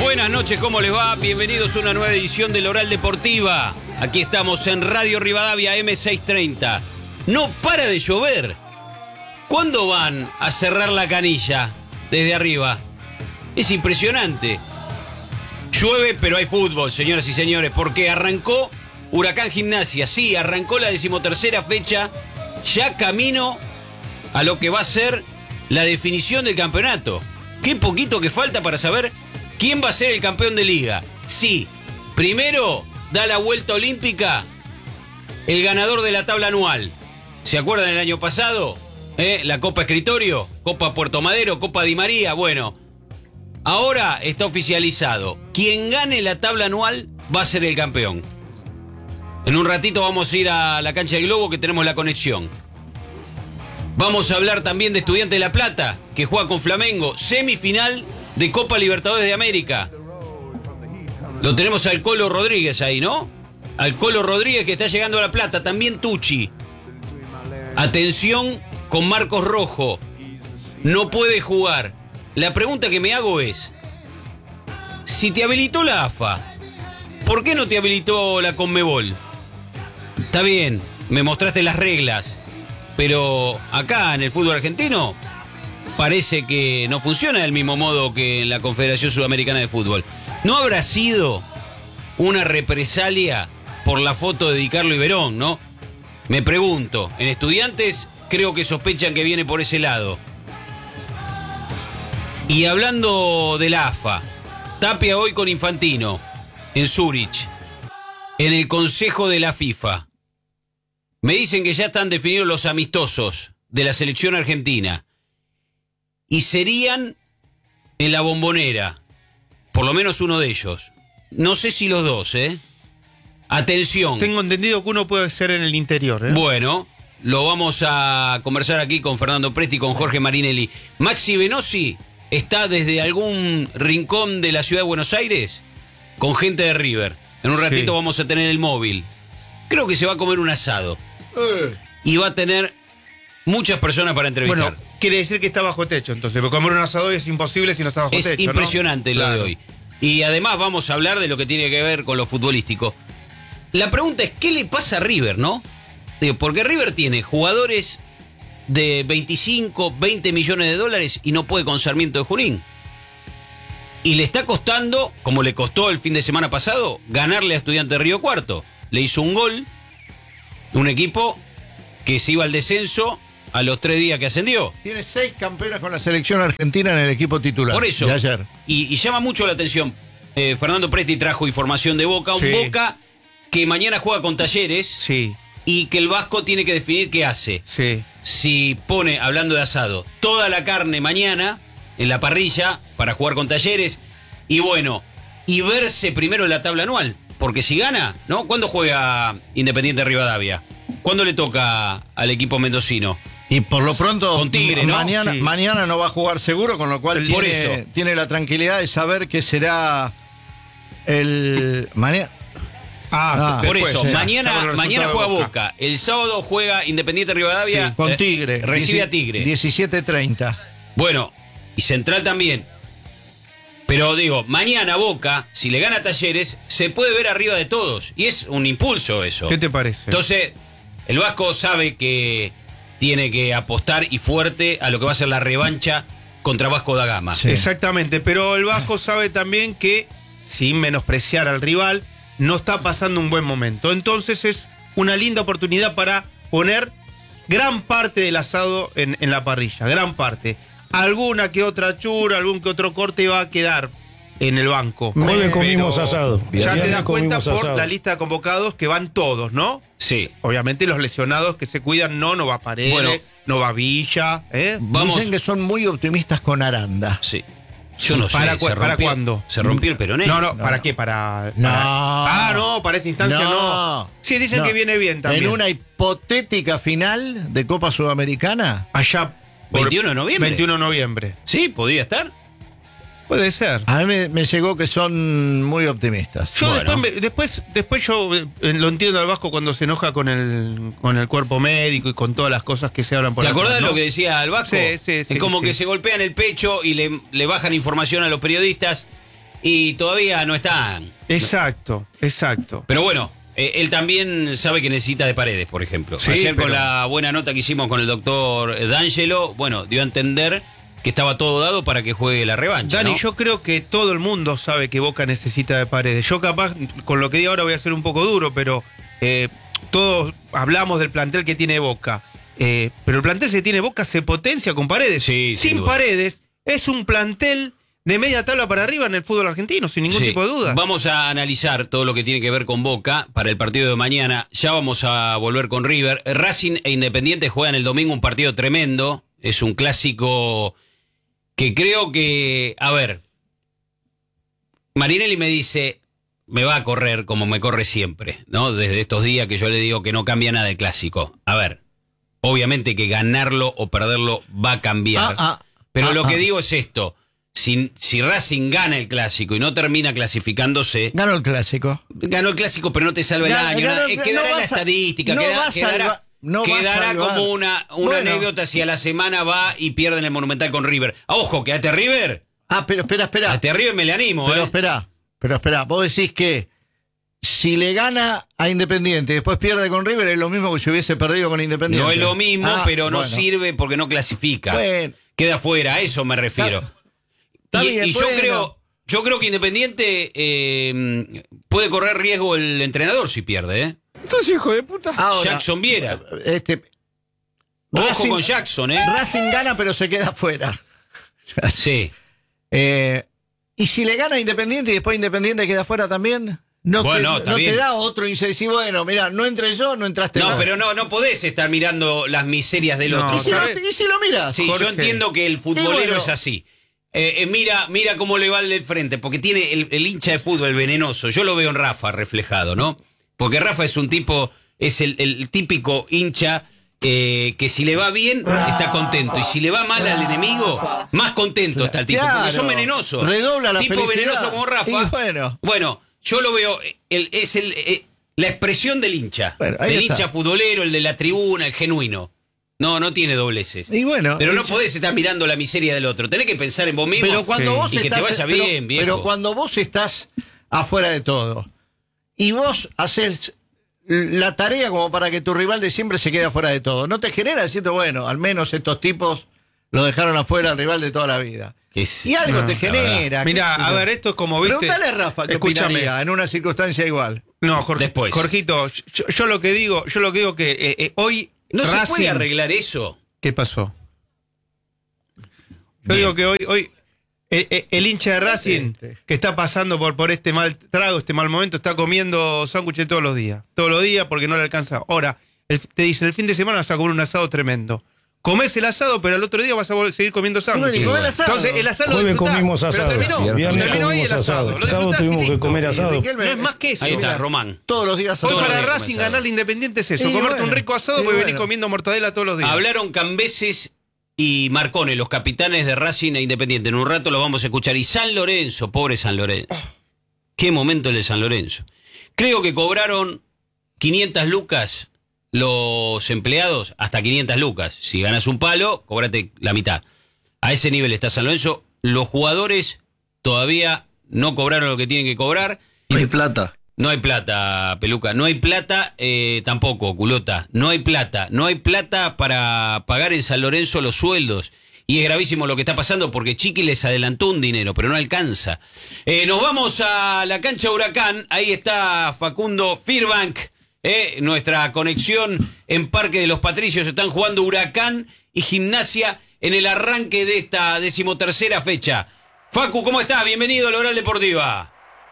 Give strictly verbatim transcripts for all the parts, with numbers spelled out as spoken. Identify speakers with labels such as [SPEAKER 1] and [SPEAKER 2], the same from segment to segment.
[SPEAKER 1] Buenas noches, ¿cómo les va? Bienvenidos a una nueva edición del Oral Deportiva. Aquí estamos en Radio Rivadavia eme seiscientos treinta. No para de llover. ¿Cuándo van a cerrar la canilla desde arriba? Es impresionante. Llueve, pero hay fútbol, señoras y señores, porque arrancó Huracán Gimnasia. Sí, arrancó la decimotercera fecha, ya camino a lo que va a ser la definición del campeonato. Qué poquito que falta para saber quién va a ser el campeón de liga. Sí, primero da la vuelta olímpica el ganador de la tabla anual. ¿Se acuerdan el año pasado? ¿Eh? La Copa Escritorio, Copa Puerto Madero, Copa Di María. Bueno, ahora está oficializado. Quien gane la tabla anual va a ser el campeón. En un ratito vamos a ir a la cancha del Globo, que tenemos la conexión. Vamos a hablar también de Estudiantes de La Plata, que juega con Flamengo, semifinal de Copa Libertadores de América. Lo tenemos al Colo Rodríguez ahí, ¿no? Al Colo Rodríguez, que está llegando a La Plata. También Tucci. Atención con Marcos Rojo. No puede jugar. La pregunta que me hago es, si te habilitó la A F A, ¿por qué no te habilitó la Conmebol? Está bien, me mostraste las reglas, pero acá en el fútbol argentino parece que no funciona del mismo modo que en la Confederación Sudamericana de Fútbol. ¿No habrá sido una represalia por la foto de Di Carlo y Verón, no? Me pregunto. En Estudiantes creo que sospechan que viene por ese lado. Y hablando de la A F A, Tapia hoy con Infantino en Zurich, en el Consejo de la FIFA. Me dicen que ya están definidos los amistosos de la selección argentina. Y serían en la Bombonera. Por lo menos uno de ellos. No sé si los dos, ¿eh? Atención.
[SPEAKER 2] Tengo entendido que uno puede ser en el interior, ¿eh?
[SPEAKER 1] Bueno, lo vamos a conversar aquí con Fernando Presti y con Jorge Marinelli. Maxi Venosi está desde algún rincón de la ciudad de Buenos Aires con gente de River. En un ratito sí. Vamos a tener el móvil. Creo que se va a comer un asado. Eh. Y va a tener muchas personas para entrevistar.
[SPEAKER 2] Bueno, quiere decir que está bajo techo, entonces. Porque comer un asado es imposible si no está bajo
[SPEAKER 1] es
[SPEAKER 2] techo,
[SPEAKER 1] Es impresionante, ¿no? Lo
[SPEAKER 2] claro.
[SPEAKER 1] de hoy. Y además vamos a hablar de lo que tiene que ver con lo futbolístico. La pregunta es, ¿qué le pasa a River, no? Digo, porque River tiene jugadores de veinticinco, veinte millones de dólares y no puede con Sarmiento de Junín. Y le está costando, como le costó el fin de semana pasado, ganarle a Estudiantes de Río Cuarto. Le hizo un gol, un equipo que se iba al descenso a los tres días que ascendió.
[SPEAKER 3] Tiene seis campeones con la selección argentina en el equipo titular.
[SPEAKER 1] Por eso.
[SPEAKER 3] De ayer.
[SPEAKER 1] Y, y llama mucho la atención. Eh, Fernando Presti trajo información de Boca. Un
[SPEAKER 2] sí.
[SPEAKER 1] Boca que mañana juega con Talleres.
[SPEAKER 2] Sí.
[SPEAKER 1] Y que el Vasco tiene que definir qué hace.
[SPEAKER 2] Sí.
[SPEAKER 1] Si pone, hablando de asado, toda la carne mañana en la parrilla para jugar con Talleres. Y bueno, y verse primero en la tabla anual. Porque si gana, ¿no? ¿Cuándo juega Independiente Rivadavia? ¿Cuándo le toca al equipo mendocino?
[SPEAKER 3] Y por lo pronto,
[SPEAKER 1] con Tigre, ¿no?
[SPEAKER 3] mañana,
[SPEAKER 1] Sí.
[SPEAKER 3] mañana no va a jugar seguro, con lo cual
[SPEAKER 1] Por
[SPEAKER 3] tiene,
[SPEAKER 1] eso.
[SPEAKER 3] tiene la tranquilidad de saber que será el... mañana.
[SPEAKER 2] Ah,
[SPEAKER 3] Ah,
[SPEAKER 1] Por
[SPEAKER 2] después,
[SPEAKER 1] eso,
[SPEAKER 2] ya,
[SPEAKER 1] mañana,
[SPEAKER 2] ya con el
[SPEAKER 1] mañana
[SPEAKER 2] resultado
[SPEAKER 1] juega
[SPEAKER 2] de
[SPEAKER 1] Boca. El sábado juega Independiente Rivadavia.
[SPEAKER 3] Sí, con
[SPEAKER 1] eh,
[SPEAKER 3] Tigre.
[SPEAKER 1] recibe
[SPEAKER 3] Dieci-
[SPEAKER 1] a Tigre.
[SPEAKER 3] diecisiete treinta.
[SPEAKER 1] Bueno, y Central también. Pero digo, mañana Boca, si le gana a Talleres, se puede ver arriba de todos. Y es un impulso eso.
[SPEAKER 2] ¿Qué te parece?
[SPEAKER 1] Entonces, el Vasco sabe que tiene que apostar y fuerte a lo que va a ser la revancha contra Vasco da Gama.
[SPEAKER 3] Sí.
[SPEAKER 2] Exactamente, pero el Vasco sabe también que, sin menospreciar al rival, no está pasando un buen momento. Entonces es una linda oportunidad para poner gran parte del asado en, en la parrilla, gran parte. Alguna que otra chura, algún que otro corte va a quedar en el banco.
[SPEAKER 4] Muy bien,
[SPEAKER 2] Pero
[SPEAKER 4] comimos asado.
[SPEAKER 2] Ya
[SPEAKER 4] Bien,
[SPEAKER 2] te das cuenta
[SPEAKER 4] comimos
[SPEAKER 2] por
[SPEAKER 4] asado.
[SPEAKER 2] la lista de convocados que van todos, ¿no?
[SPEAKER 1] Sí.
[SPEAKER 2] Obviamente los lesionados que se cuidan, no, no va Paredes,
[SPEAKER 1] Bueno.
[SPEAKER 2] no va Villa, ¿eh?
[SPEAKER 1] Vamos.
[SPEAKER 3] Dicen que son muy optimistas con Aranda.
[SPEAKER 1] Sí. Yo no
[SPEAKER 2] ¿Para
[SPEAKER 1] sé.
[SPEAKER 2] cu-
[SPEAKER 1] ¿se
[SPEAKER 2] para
[SPEAKER 1] rompió-
[SPEAKER 2] cuándo?
[SPEAKER 1] ¿Se rompió el peroné?
[SPEAKER 2] No, no,
[SPEAKER 3] No,
[SPEAKER 2] ¿para
[SPEAKER 3] no.
[SPEAKER 2] qué? Para,
[SPEAKER 3] No.
[SPEAKER 2] para- Ah, no, para esta instancia no.
[SPEAKER 3] No.
[SPEAKER 2] Sí, dicen
[SPEAKER 3] No.
[SPEAKER 2] que viene bien también.
[SPEAKER 3] En una hipotética final de Copa Sudamericana.
[SPEAKER 2] Allá. por-
[SPEAKER 1] veintiuno de noviembre.
[SPEAKER 2] veintiuno de noviembre.
[SPEAKER 1] Sí, podría estar.
[SPEAKER 2] Puede ser.
[SPEAKER 3] A mí me, me llegó que son muy optimistas.
[SPEAKER 2] Yo
[SPEAKER 1] Bueno.
[SPEAKER 2] después, me- después, después yo eh, lo entiendo al Vasco cuando se enoja con el, con el cuerpo médico y con todas las cosas que se hablan por
[SPEAKER 1] ¿Te
[SPEAKER 2] atrás,
[SPEAKER 1] acordás
[SPEAKER 2] ¿no?
[SPEAKER 1] lo que decía el Vasco?
[SPEAKER 2] Sí, sí, sí,
[SPEAKER 1] Es como
[SPEAKER 2] sí.
[SPEAKER 1] que se golpean el pecho y le, le bajan información a los periodistas. y todavía no están.
[SPEAKER 2] Exacto, exacto.
[SPEAKER 1] Pero bueno, eh, él también sabe que necesita de Paredes, por ejemplo.
[SPEAKER 2] Sí,
[SPEAKER 1] Ayer con
[SPEAKER 2] pero-
[SPEAKER 1] la buena nota que hicimos con el doctor D'Angelo, bueno, dio a entender que estaba todo dado para que juegue la revancha,
[SPEAKER 2] Dani,
[SPEAKER 1] ¿no?
[SPEAKER 2] yo creo que todo el mundo sabe que Boca necesita de Paredes. Yo capaz, con lo que digo ahora voy a ser un poco duro, pero eh, todos hablamos del plantel que tiene Boca. Eh, pero el plantel que tiene Boca se potencia con Paredes.
[SPEAKER 1] Sí, sin
[SPEAKER 2] Sin
[SPEAKER 1] duda.
[SPEAKER 2] Paredes es un plantel de media tabla para arriba en el fútbol argentino, sin ningún
[SPEAKER 1] Sí.
[SPEAKER 2] tipo de duda.
[SPEAKER 1] Vamos a analizar todo lo que tiene que ver con Boca para el partido de mañana. Ya vamos a volver con River. Racing e Independiente juegan el domingo un partido tremendo. Es un clásico que creo que... A ver, Marinelli me dice, me va a correr como me corre siempre, ¿no? Desde estos días que yo le digo que no cambia nada el clásico. A ver, obviamente que ganarlo o perderlo va a cambiar.
[SPEAKER 3] Ah, ah,
[SPEAKER 1] Pero
[SPEAKER 3] ah,
[SPEAKER 1] lo que
[SPEAKER 3] ah.
[SPEAKER 1] digo es esto. Si, si Racing gana el clásico y no termina clasificándose,
[SPEAKER 3] Ganó el clásico.
[SPEAKER 1] ganó el clásico pero no te salva el
[SPEAKER 3] Ganó-
[SPEAKER 1] año.
[SPEAKER 3] ganó-
[SPEAKER 1] nada. Eh, quedará
[SPEAKER 3] no
[SPEAKER 1] en la
[SPEAKER 3] vas a-
[SPEAKER 1] estadística,
[SPEAKER 3] no
[SPEAKER 1] queda-
[SPEAKER 3] va a
[SPEAKER 1] quedará,
[SPEAKER 3] salva- no va a
[SPEAKER 1] quedará
[SPEAKER 3] salvar.
[SPEAKER 1] como una, una
[SPEAKER 3] Bueno.
[SPEAKER 1] anécdota si a la semana va y pierden el Monumental con River. Ah, ojo, quédate River.
[SPEAKER 3] Ah, pero espera, espera.
[SPEAKER 1] A River me le animo,
[SPEAKER 3] Pero
[SPEAKER 1] ¿eh?
[SPEAKER 3] espera, pero espera. Vos decís que si le gana a Independiente y después pierde con River es lo mismo que si hubiese perdido con Independiente.
[SPEAKER 1] No es lo mismo,
[SPEAKER 3] Ah,
[SPEAKER 1] pero no
[SPEAKER 3] bueno.
[SPEAKER 1] sirve porque no clasifica.
[SPEAKER 3] Bueno.
[SPEAKER 1] Queda fuera, a eso me refiero.
[SPEAKER 3] Está
[SPEAKER 1] y
[SPEAKER 3] bien,
[SPEAKER 1] y yo
[SPEAKER 3] bueno.
[SPEAKER 1] creo, yo creo que Independiente eh, puede correr riesgo el entrenador si pierde, ¿eh?
[SPEAKER 3] Ahora,
[SPEAKER 1] Jackson Viera.
[SPEAKER 3] Este,
[SPEAKER 1] Ojo
[SPEAKER 3] Racing-
[SPEAKER 1] con Jackson, ¿eh?
[SPEAKER 3] Racing gana pero se queda fuera.
[SPEAKER 1] Sí.
[SPEAKER 3] Eh, y si le gana a Independiente y después Independiente queda fuera también, no,
[SPEAKER 1] Bueno,
[SPEAKER 3] te,
[SPEAKER 1] está
[SPEAKER 3] no
[SPEAKER 1] bien.
[SPEAKER 3] te da otro incisivo. Bueno, mira, no entré yo, no entraste
[SPEAKER 1] No,
[SPEAKER 3] vos.
[SPEAKER 1] pero no, no podés estar mirando las miserias del
[SPEAKER 2] No,
[SPEAKER 1] otro.
[SPEAKER 3] ¿Y si, lo,
[SPEAKER 2] ¿sabes?
[SPEAKER 3] y si lo miras?
[SPEAKER 1] Sí,
[SPEAKER 2] Jorge.
[SPEAKER 1] yo entiendo que el futbolero
[SPEAKER 3] Y bueno.
[SPEAKER 1] es así. Eh, eh, mira, mira cómo le va el del frente, porque tiene el, el hincha de fútbol venenoso. Yo lo veo en Rafa reflejado, ¿no? Porque Rafa es un tipo, es el, el típico hincha eh, que si le va bien está contento y si le va mal al enemigo, más contento está el tipo, porque
[SPEAKER 3] Claro.
[SPEAKER 1] son venenosos.
[SPEAKER 3] Redobla la
[SPEAKER 1] tipo
[SPEAKER 3] felicidad.
[SPEAKER 1] venenoso como Rafa.
[SPEAKER 3] Y bueno.
[SPEAKER 1] Bueno, yo lo veo, el, es el, eh, la expresión del hincha.
[SPEAKER 3] Bueno, ahí
[SPEAKER 1] del
[SPEAKER 3] está.
[SPEAKER 1] hincha futbolero, el de la tribuna, el genuino. No, no tiene dobleces.
[SPEAKER 3] Y bueno,
[SPEAKER 1] Pero no
[SPEAKER 3] eso-
[SPEAKER 1] podés estar mirando la miseria del otro. Tenés que pensar en vos mismo.
[SPEAKER 3] Pero cuando
[SPEAKER 2] Sí.
[SPEAKER 3] vos
[SPEAKER 1] Y que
[SPEAKER 3] estás,
[SPEAKER 1] te vaya
[SPEAKER 3] pero-
[SPEAKER 1] bien, viejo.
[SPEAKER 3] Pero cuando vos estás afuera de todo y vos haces la tarea como para que tu rival de siempre se quede afuera de todo, no te genera diciendo, bueno, al menos estos tipos lo dejaron afuera al rival de toda la vida.
[SPEAKER 1] Que sí.
[SPEAKER 3] Y algo
[SPEAKER 2] No,
[SPEAKER 3] te
[SPEAKER 2] la
[SPEAKER 3] genera. qué
[SPEAKER 2] Mira,
[SPEAKER 3] sé
[SPEAKER 2] a
[SPEAKER 3] yo.
[SPEAKER 2] ver, esto es como viste.
[SPEAKER 3] Pregúntale a Rafa qué
[SPEAKER 2] Escúchame.
[SPEAKER 3] opinaría en una circunstancia igual.
[SPEAKER 2] No, Jorge,
[SPEAKER 1] Después.
[SPEAKER 2] Jorgito, yo, yo lo que digo, yo lo que digo que eh, eh, hoy
[SPEAKER 1] ¿No se
[SPEAKER 2] Racing-
[SPEAKER 1] puede arreglar eso?
[SPEAKER 2] ¿Qué pasó? Yo
[SPEAKER 1] Bien.
[SPEAKER 2] digo que hoy, hoy el, el- el hincha de Racing
[SPEAKER 3] Este.
[SPEAKER 2] que está pasando por, por este mal trago, este mal momento, está comiendo sándwiches todos los días. Todos los días porque no le alcanza. Ahora, el- te dicen, el fin de semana vas a comer un asado tremendo. Comés el asado, pero el otro día vas a vol- seguir comiendo sándwiches.
[SPEAKER 3] Y bueno, y comé el asado.
[SPEAKER 2] Entonces, el asado lo
[SPEAKER 4] Jueves
[SPEAKER 2] disfrutás,
[SPEAKER 4] comimos
[SPEAKER 2] pero
[SPEAKER 4] asado.
[SPEAKER 2] terminó.
[SPEAKER 4] Viernes
[SPEAKER 2] Terminó ahí el
[SPEAKER 4] comimos
[SPEAKER 2] asado.
[SPEAKER 4] asado.
[SPEAKER 2] Lo
[SPEAKER 4] Sábado
[SPEAKER 2] disfrutás y
[SPEAKER 4] tuvimos que
[SPEAKER 2] listo.
[SPEAKER 4] comer
[SPEAKER 3] Y
[SPEAKER 4] asado.
[SPEAKER 3] Riquelme,
[SPEAKER 2] No es más que eso.
[SPEAKER 1] Ahí está,
[SPEAKER 3] mira,
[SPEAKER 1] Román.
[SPEAKER 3] Todos los días
[SPEAKER 2] Hoy
[SPEAKER 3] asado.
[SPEAKER 1] Todos
[SPEAKER 2] para
[SPEAKER 1] los días
[SPEAKER 2] Racing
[SPEAKER 1] comés asado.
[SPEAKER 2] ganarle Independiente es eso.
[SPEAKER 3] Y
[SPEAKER 2] comerte
[SPEAKER 3] bueno,
[SPEAKER 2] un rico asado
[SPEAKER 3] y
[SPEAKER 2] porque venís
[SPEAKER 3] bueno.
[SPEAKER 2] comiendo mortadela todos los días.
[SPEAKER 1] Hablaron Cambeses y Marcone, los capitanes de Racing e Independiente. En un rato lo vamos a escuchar. Y San Lorenzo, pobre San Lorenzo. Qué momento el de San Lorenzo. Creo que cobraron quinientas lucas los empleados, hasta quinientas lucas. Si ganas un palo, cóbrate la mitad. A ese nivel está San Lorenzo. Los jugadores todavía no cobraron lo que tienen que cobrar.
[SPEAKER 5] No hay plata.
[SPEAKER 1] No hay plata, Peluca. No hay plata eh, tampoco, Culota. No hay plata. No hay plata para pagar en San Lorenzo los sueldos. Y es gravísimo lo que está pasando porque Chiqui les adelantó un dinero, pero no alcanza. Eh, nos vamos a la cancha Huracán. Ahí está Facundo Firbank. Eh, nuestra conexión en Parque de los Patricios. Están jugando Huracán y Gimnasia en el arranque de esta decimotercera fecha. Facu, ¿cómo estás? Bienvenido a la Oral Deportiva.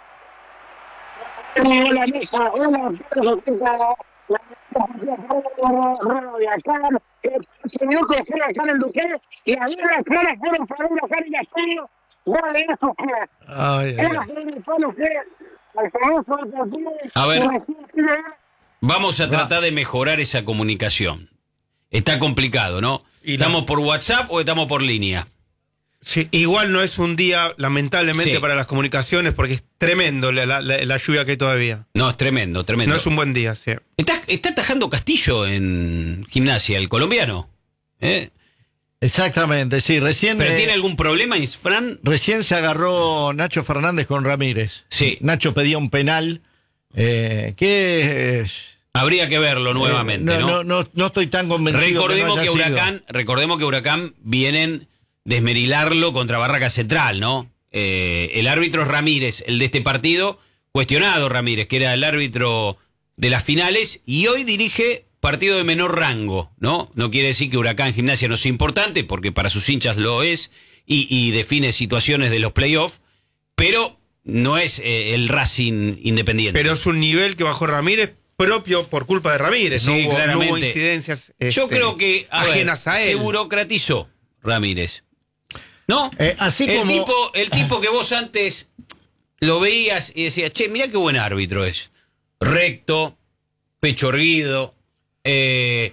[SPEAKER 6] Hola, mesa, hola, todos los de acá, ocho minutos fue acá en el Duque, y las las claras fueron para un acá y Astorio, vale, eso fue.
[SPEAKER 3] Ay, ay,
[SPEAKER 6] Era
[SPEAKER 3] ay.
[SPEAKER 6] por el palo fue al famoso deportivo.
[SPEAKER 1] A ver.
[SPEAKER 6] y recién pide-
[SPEAKER 1] Vamos a tratar de mejorar esa comunicación. Está complicado, ¿no?
[SPEAKER 2] Y
[SPEAKER 1] ¿Estamos
[SPEAKER 2] la-
[SPEAKER 1] por WhatsApp o estamos por línea?
[SPEAKER 2] Sí, igual no es un día, lamentablemente,
[SPEAKER 1] Sí.
[SPEAKER 2] para las comunicaciones, porque es tremendo la, la- la- la lluvia que hay todavía.
[SPEAKER 1] No, es tremendo, tremendo.
[SPEAKER 2] No es un buen día, sí.
[SPEAKER 1] Está, está atajando Castillo en Gimnasia, el colombiano. ¿Eh?
[SPEAKER 3] Exactamente, sí, recién...
[SPEAKER 1] ¿Pero
[SPEAKER 3] eh,
[SPEAKER 1] tiene algún problema, Fran?
[SPEAKER 3] Recién se agarró Nacho Fernández con Ramírez.
[SPEAKER 1] Sí.
[SPEAKER 3] Nacho pedía un penal eh, que... eh,
[SPEAKER 1] Habría que verlo nuevamente,
[SPEAKER 3] eh,
[SPEAKER 1] ¿no?
[SPEAKER 3] No, no, no estoy tan convencido.
[SPEAKER 1] Recordemos
[SPEAKER 3] que,
[SPEAKER 1] que,
[SPEAKER 3] no haya
[SPEAKER 1] Huracán, recordemos que Huracán vienen de esmerilarlo contra Barraca Central, ¿no? Eh, el árbitro es Ramírez, el de este partido, cuestionado Ramírez, que era el árbitro de las finales, y hoy dirige partido de menor rango, ¿no? No quiere decir que Huracán Gimnasia no sea importante, porque para sus hinchas lo es, y, y define situaciones de los playoffs, pero no es eh, el Racing Independiente.
[SPEAKER 2] Pero es un nivel que bajó Ramírez propio por culpa de Ramírez.
[SPEAKER 1] Sí,
[SPEAKER 2] no, hubo,
[SPEAKER 1] claramente.
[SPEAKER 2] no hubo incidencias
[SPEAKER 1] Yo
[SPEAKER 2] este,
[SPEAKER 1] creo que a
[SPEAKER 2] ajenas
[SPEAKER 1] ver,
[SPEAKER 2] a él.
[SPEAKER 1] se burocratizó Ramírez. ¿No?
[SPEAKER 3] Eh, así
[SPEAKER 1] el,
[SPEAKER 3] como-
[SPEAKER 1] tipo, el tipo que vos antes lo veías y decías, che, mirá qué buen árbitro es. Recto, pecho erguido, eh,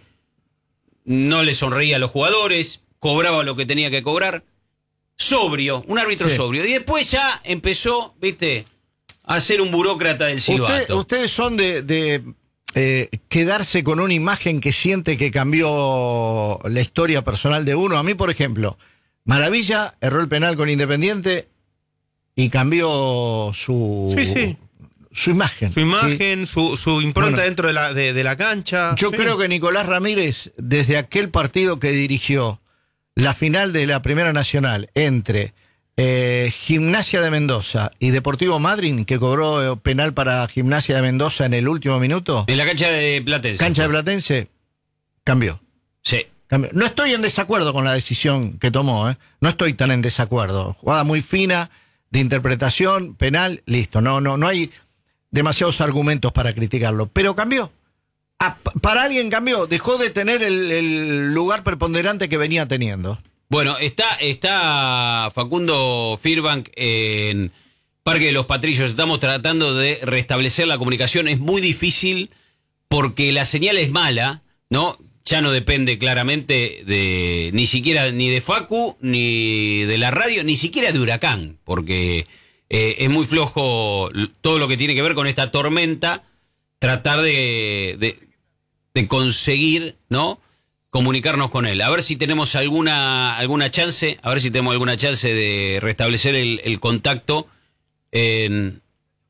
[SPEAKER 1] no le sonreía a los jugadores, cobraba lo que tenía que cobrar. Sobrio, un árbitro
[SPEAKER 3] Sí.
[SPEAKER 1] sobrio. Y después ya empezó, viste, a ser un burócrata del silbato.
[SPEAKER 3] Usted- ustedes son de, de, eh, quedarse con una imagen que siente que cambió la historia personal de uno. A mí, por ejemplo, Maravilla erró el penal con Independiente y cambió su,
[SPEAKER 2] Sí, sí.
[SPEAKER 3] su imagen.
[SPEAKER 2] Su
[SPEAKER 3] ¿sí?
[SPEAKER 2] imagen, su, su impronta
[SPEAKER 3] Bueno.
[SPEAKER 2] dentro de la, de, de la cancha.
[SPEAKER 3] Yo
[SPEAKER 2] Sí.
[SPEAKER 3] creo que Nicolás Ramírez, desde aquel partido que dirigió la final de la Primera Nacional entre eh, Gimnasia de Mendoza y Deportivo Madryn, que cobró eh, penal para Gimnasia de Mendoza en el último minuto,
[SPEAKER 1] En la cancha de Platense.
[SPEAKER 3] cancha de Platense, cambió.
[SPEAKER 1] Sí.
[SPEAKER 3] cambió. No estoy en desacuerdo con la decisión que tomó, ¿eh? No estoy tan en desacuerdo. Jugada muy fina, de interpretación, penal, listo. No, no, no hay demasiados argumentos para criticarlo, pero cambió. Ah, p- para alguien cambió, dejó de tener el, el lugar preponderante que venía teniendo.
[SPEAKER 1] Bueno, está, está Facundo Firbank en Parque de los Patrillos. Estamos tratando de restablecer la comunicación. Es muy difícil porque la señal es mala, ¿no? Ya no depende claramente de ni siquiera ni de Facu, ni de la radio, ni siquiera de Huracán, porque eh, es muy flojo l- todo lo que tiene que ver con esta tormenta, tratar de, de, de conseguir, ¿no?, comunicarnos con él. A ver si tenemos alguna alguna chance, a ver si tenemos alguna chance de restablecer el, el contacto en...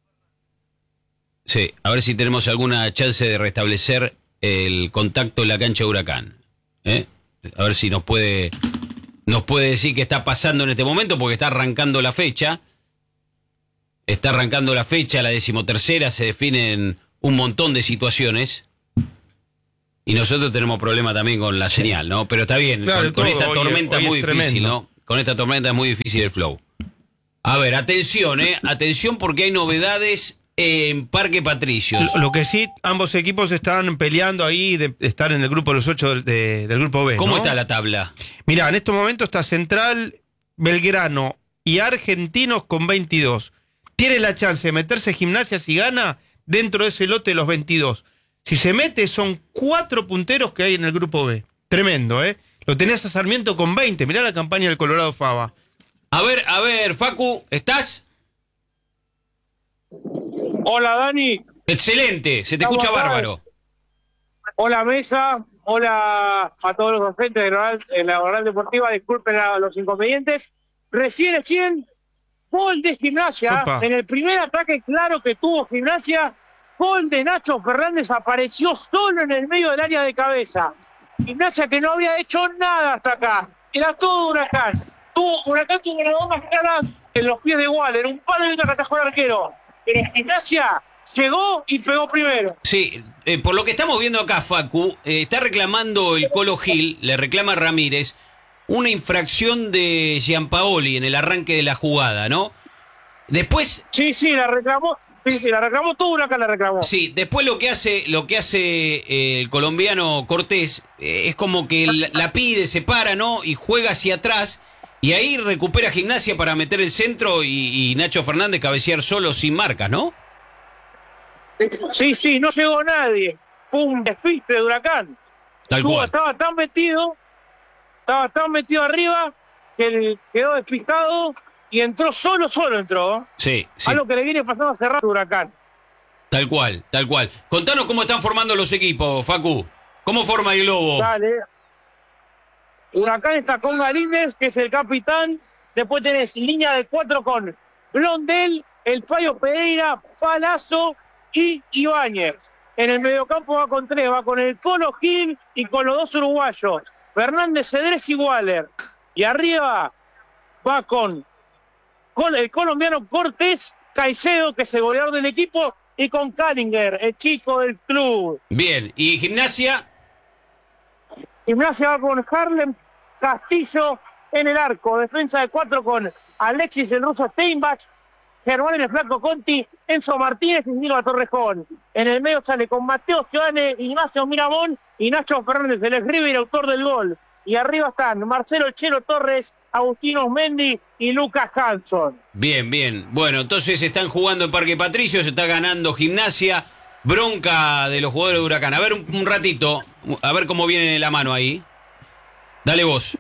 [SPEAKER 1] Sí, a ver si tenemos alguna chance de restablecer el contacto en la cancha de Huracán. ¿eh? A ver si nos puede nos puede decir qué está pasando en este momento, porque está arrancando la fecha. Está arrancando la fecha, la decimotercera, se definen un montón de situaciones. Y nosotros tenemos problema también con la señal, ¿no? Pero está bien,
[SPEAKER 2] Claro,
[SPEAKER 1] con, con
[SPEAKER 2] todo,
[SPEAKER 1] esta
[SPEAKER 2] hoy-
[SPEAKER 1] tormenta
[SPEAKER 2] hoy
[SPEAKER 1] es muy
[SPEAKER 2] es
[SPEAKER 1] difícil,
[SPEAKER 2] tremendo.
[SPEAKER 1] ¿no? Con esta tormenta es muy difícil el flow. A ver, atención, ¿eh? Atención porque hay novedades en Parque Patricios.
[SPEAKER 2] Lo, lo que sí, ambos equipos están peleando ahí de, de estar en el grupo de los ocho del, de- del grupo B.
[SPEAKER 1] ¿Cómo
[SPEAKER 2] ¿no?
[SPEAKER 1] está la tabla?
[SPEAKER 2] Mirá, en estos momentos está Central, Belgrano y Argentinos con veintidós. Tiene la chance de meterse Gimnasia si gana dentro de ese lote de los veintidós. Si se mete, son cuatro punteros que hay en el grupo B. Tremendo, ¿eh? Lo tenés a Sarmiento con veinte. Mirá la campaña del Colorado Fava.
[SPEAKER 1] A ver, a ver, Facu, ¿estás?
[SPEAKER 6] Hola, Dani.
[SPEAKER 1] Excelente, se te
[SPEAKER 6] Estamos
[SPEAKER 1] escucha
[SPEAKER 6] acá.
[SPEAKER 1] bárbaro.
[SPEAKER 6] Hola, Mesa. Hola a todos los docentes de la Oral, en la Oral Deportiva. Disculpen a los inconvenientes. Recién, recién, gol de Gimnasia.
[SPEAKER 2] Opa.
[SPEAKER 6] En el primer ataque claro que tuvo Gimnasia, gol de Nacho Fernández. Apareció solo en el medio del área de cabeza. Gimnasia que no había hecho nada hasta acá. Era todo Huracán. Tuvo, Huracán tuvo una bomba clara en los pies de Waller. Un palo y una que atajó el arquero. Pero Gimnasia llegó y pegó primero.
[SPEAKER 1] Sí, eh, por lo que estamos viendo acá, Facu, eh, está reclamando el Colo Gil, le reclama a Ramírez, una infracción de Gianpaoli en el arranque de la jugada, ¿no? Después,
[SPEAKER 6] Sí, sí, la reclamó. Sí, sí, la reclamó todo Huracán, la reclamó.
[SPEAKER 1] sí, después lo que hace, lo que hace eh, el colombiano Cortés eh, es como que la, la pide, se para, ¿no? Y juega hacia atrás. Y ahí recupera Gimnasia para meter el centro y, y Nacho Fernández cabecear solo sin marcas, ¿no?
[SPEAKER 6] Sí, sí, no llegó nadie. Fue un despiste de Huracán.
[SPEAKER 1] Tal
[SPEAKER 6] Estuvo-
[SPEAKER 1] cual.
[SPEAKER 6] Estaba tan metido, estaba tan metido arriba que él quedó despistado y entró solo, solo entró.
[SPEAKER 1] Sí, sí.
[SPEAKER 6] Algo que le viene pasando hace rato a Huracán.
[SPEAKER 1] Tal cual, tal cual. Contanos cómo están formando los equipos, Facu. ¿Cómo forma el globo?
[SPEAKER 6] Dale. Huracán está con Galíndez, que es el capitán. Después tenés línea de cuatro con Blondel, el Payo Pereira, Palazzo y Ibáñez. En el mediocampo va con tres, va con el Polo Gil y con los dos uruguayos, Fernández, Cedrés y Waller. Y arriba va con, con el colombiano Cortés, Caicedo, que es el goleador del equipo, y con Kallinger, el chico del club.
[SPEAKER 1] Bien, ¿y Gimnasia?
[SPEAKER 6] Gimnasia va con Harlem, Castillo en el arco, defensa de cuatro con Alexis el ruso Steinbach, Germán el flaco Conti, Enzo Martínez y Silva Torrejón. En el medio sale con Mateo Ciudadane, Ignacio Miramón y Nacho Fernández, el escribe y el autor del gol. Y arriba están Marcelo Chelo Torres, Agustino Mendy y Lucas Hanson.
[SPEAKER 1] Bien, bien. Bueno, entonces están jugando en Parque Patricio, se está ganando Gimnasia. Bronca de los jugadores de Huracán. A ver un, un ratito, a ver cómo viene la mano ahí. Dale vos.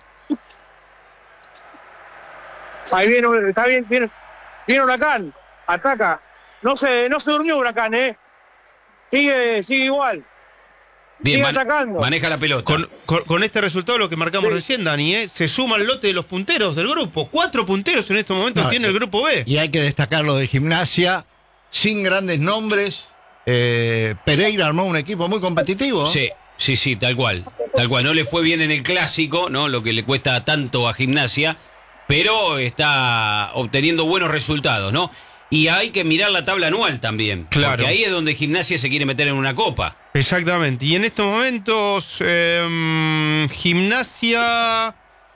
[SPEAKER 6] Ahí viene, está bien, viene, viene Huracán, ataca. No se, no se durmió Huracán, ¿eh? Sigue, sigue igual.
[SPEAKER 1] Bien,
[SPEAKER 6] sigue
[SPEAKER 1] man,
[SPEAKER 6] atacando.
[SPEAKER 1] Maneja la pelota.
[SPEAKER 2] Con, con, con este resultado, lo que marcamos
[SPEAKER 6] Sí.
[SPEAKER 2] recién, Dani, ¿eh? Se suma el lote de los punteros del grupo. Cuatro punteros en estos momentos
[SPEAKER 3] No,
[SPEAKER 2] tiene
[SPEAKER 3] eh,
[SPEAKER 2] el grupo B.
[SPEAKER 3] Y hay que destacar lo de Gimnasia, sin grandes nombres. Eh, Pereira armó un equipo muy competitivo.
[SPEAKER 1] Sí, sí, sí, tal cual. Tal cual. No le fue bien en el clásico, ¿no? Lo que le cuesta tanto a Gimnasia, pero está obteniendo buenos resultados, ¿no? Y hay que mirar la tabla anual también.
[SPEAKER 2] Claro.
[SPEAKER 1] Porque ahí es donde Gimnasia se quiere meter en una copa.
[SPEAKER 2] Exactamente. Y en estos momentos, eh, Gimnasia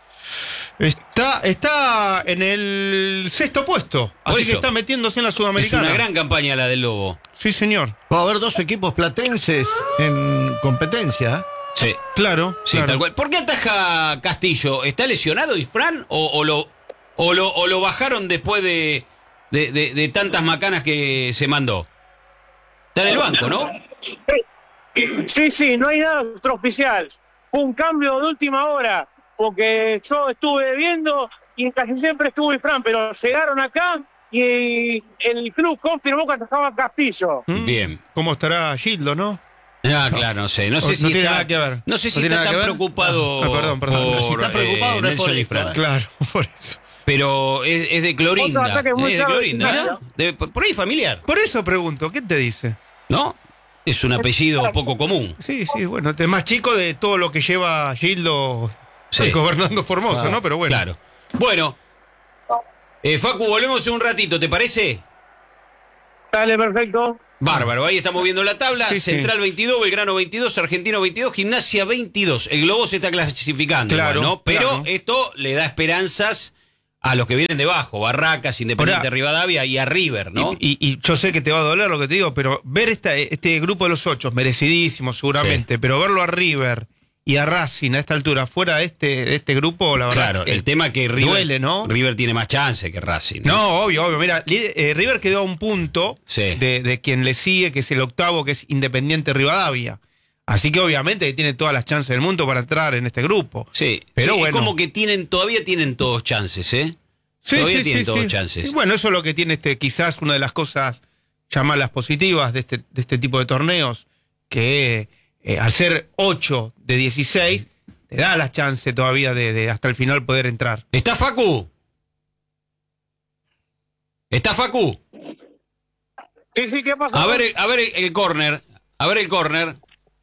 [SPEAKER 2] está, está en el sexto puesto.
[SPEAKER 1] Por
[SPEAKER 2] Así
[SPEAKER 1] eso.
[SPEAKER 2] que está metiéndose en la
[SPEAKER 1] Es
[SPEAKER 2] Sudamericana.
[SPEAKER 1] una gran campaña la del Lobo.
[SPEAKER 2] Sí, señor.
[SPEAKER 3] Va a haber dos equipos platenses en competencia. ¿eh?
[SPEAKER 1] Sí.
[SPEAKER 2] Claro.
[SPEAKER 1] Sí,
[SPEAKER 2] claro.
[SPEAKER 1] tal cual. ¿Por qué ataja Castillo? ¿Está lesionado Ifrán o, o, lo, o, lo, o lo bajaron después de, de, de, de tantas macanas que se mandó? Está en el banco, ¿no?
[SPEAKER 6] Sí, sí, no hay nada extraoficial. Fue un cambio de última hora, porque yo estuve viendo y casi siempre estuvo Ifrán, pero llegaron acá y el club confirmó que atajaba Castillo.
[SPEAKER 2] Mm.
[SPEAKER 1] Bien.
[SPEAKER 2] ¿Cómo estará Gildo, no?
[SPEAKER 1] Ah, claro, no sé. No sé
[SPEAKER 2] No
[SPEAKER 1] si
[SPEAKER 2] tiene
[SPEAKER 1] está,
[SPEAKER 2] nada que ver.
[SPEAKER 1] No sé
[SPEAKER 2] No
[SPEAKER 1] si
[SPEAKER 2] tiene
[SPEAKER 1] está
[SPEAKER 2] nada
[SPEAKER 1] tan
[SPEAKER 2] que ver.
[SPEAKER 1] preocupado
[SPEAKER 2] Ah, perdón, perdón.
[SPEAKER 1] por
[SPEAKER 3] Si está preocupado,
[SPEAKER 1] eh,
[SPEAKER 3] no es por
[SPEAKER 1] Nelson
[SPEAKER 3] esto,
[SPEAKER 1] Ifrán.
[SPEAKER 3] ¿eh?
[SPEAKER 2] Claro, por eso.
[SPEAKER 1] Pero es, es de Clorinda.
[SPEAKER 6] Otro ataque muy
[SPEAKER 1] Es de
[SPEAKER 6] claro de
[SPEAKER 1] Clorinda, ¿no?
[SPEAKER 6] Gimnasia.
[SPEAKER 1] De- por por ahí familiar,
[SPEAKER 2] Por eso pregunto, ¿qué te dice?
[SPEAKER 1] ¿no? Es un apellido poco común.
[SPEAKER 2] Sí, sí, bueno, es más chico de todo lo que lleva Gildo
[SPEAKER 1] Sí.
[SPEAKER 2] gobernando Formosa,
[SPEAKER 3] Ah,
[SPEAKER 2] ¿no? Pero bueno.
[SPEAKER 1] Claro. Bueno, eh, Facu, volvemos en un ratito, ¿te parece?
[SPEAKER 6] Dale, perfecto.
[SPEAKER 1] Bárbaro, ahí estamos viendo la tabla.
[SPEAKER 2] Sí, sí.
[SPEAKER 1] Central veintidós, Belgrano veintidós, Argentino veintidós, Gimnasia veintidós. El Globo se está clasificando,
[SPEAKER 2] Claro,
[SPEAKER 1] igual, ¿no? Pero
[SPEAKER 2] claro.
[SPEAKER 1] esto le da esperanzas a los que vienen debajo, Barracas, Independiente
[SPEAKER 2] Ahora-
[SPEAKER 1] Rivadavia y a River, ¿no?
[SPEAKER 2] Y, y- y yo sé que te va a doler lo que te digo, pero ver esta, este grupo de los ocho, merecidísimo seguramente, pero verlo a River y a Racing a esta altura, fuera de este, de este grupo, la verdad.
[SPEAKER 1] Claro,
[SPEAKER 2] que
[SPEAKER 1] el tema que River,
[SPEAKER 2] duele, ¿no?
[SPEAKER 1] River tiene más chance que Racing.
[SPEAKER 2] No, obvio, obvio. Mira, li- eh, River quedó a un punto
[SPEAKER 1] Sí.
[SPEAKER 2] de, de quien le sigue, que es el octavo, que es Independiente Rivadavia. Así que obviamente tiene todas las chances del mundo para entrar en este grupo.
[SPEAKER 1] Sí,
[SPEAKER 2] Pero
[SPEAKER 1] sí,
[SPEAKER 2] bueno.
[SPEAKER 1] es como que tienen, todavía tienen todos chances, ¿eh?
[SPEAKER 2] Sí,
[SPEAKER 1] Todavía
[SPEAKER 2] sí,
[SPEAKER 1] tienen
[SPEAKER 2] sí,
[SPEAKER 1] todos
[SPEAKER 2] sí.
[SPEAKER 1] chances.
[SPEAKER 2] Y bueno, eso es lo que tiene este, quizás una de las cosas llamadas positivas de este, de este tipo de torneos, que eh, al ser ocho de dieciséis, te da las chances todavía de, de hasta el final poder entrar.
[SPEAKER 1] ¿Está Facu? ¿Está Facu?
[SPEAKER 6] Sí, sí, ¿qué pasó?
[SPEAKER 1] A ver, a ver el, el córner. A ver el córner.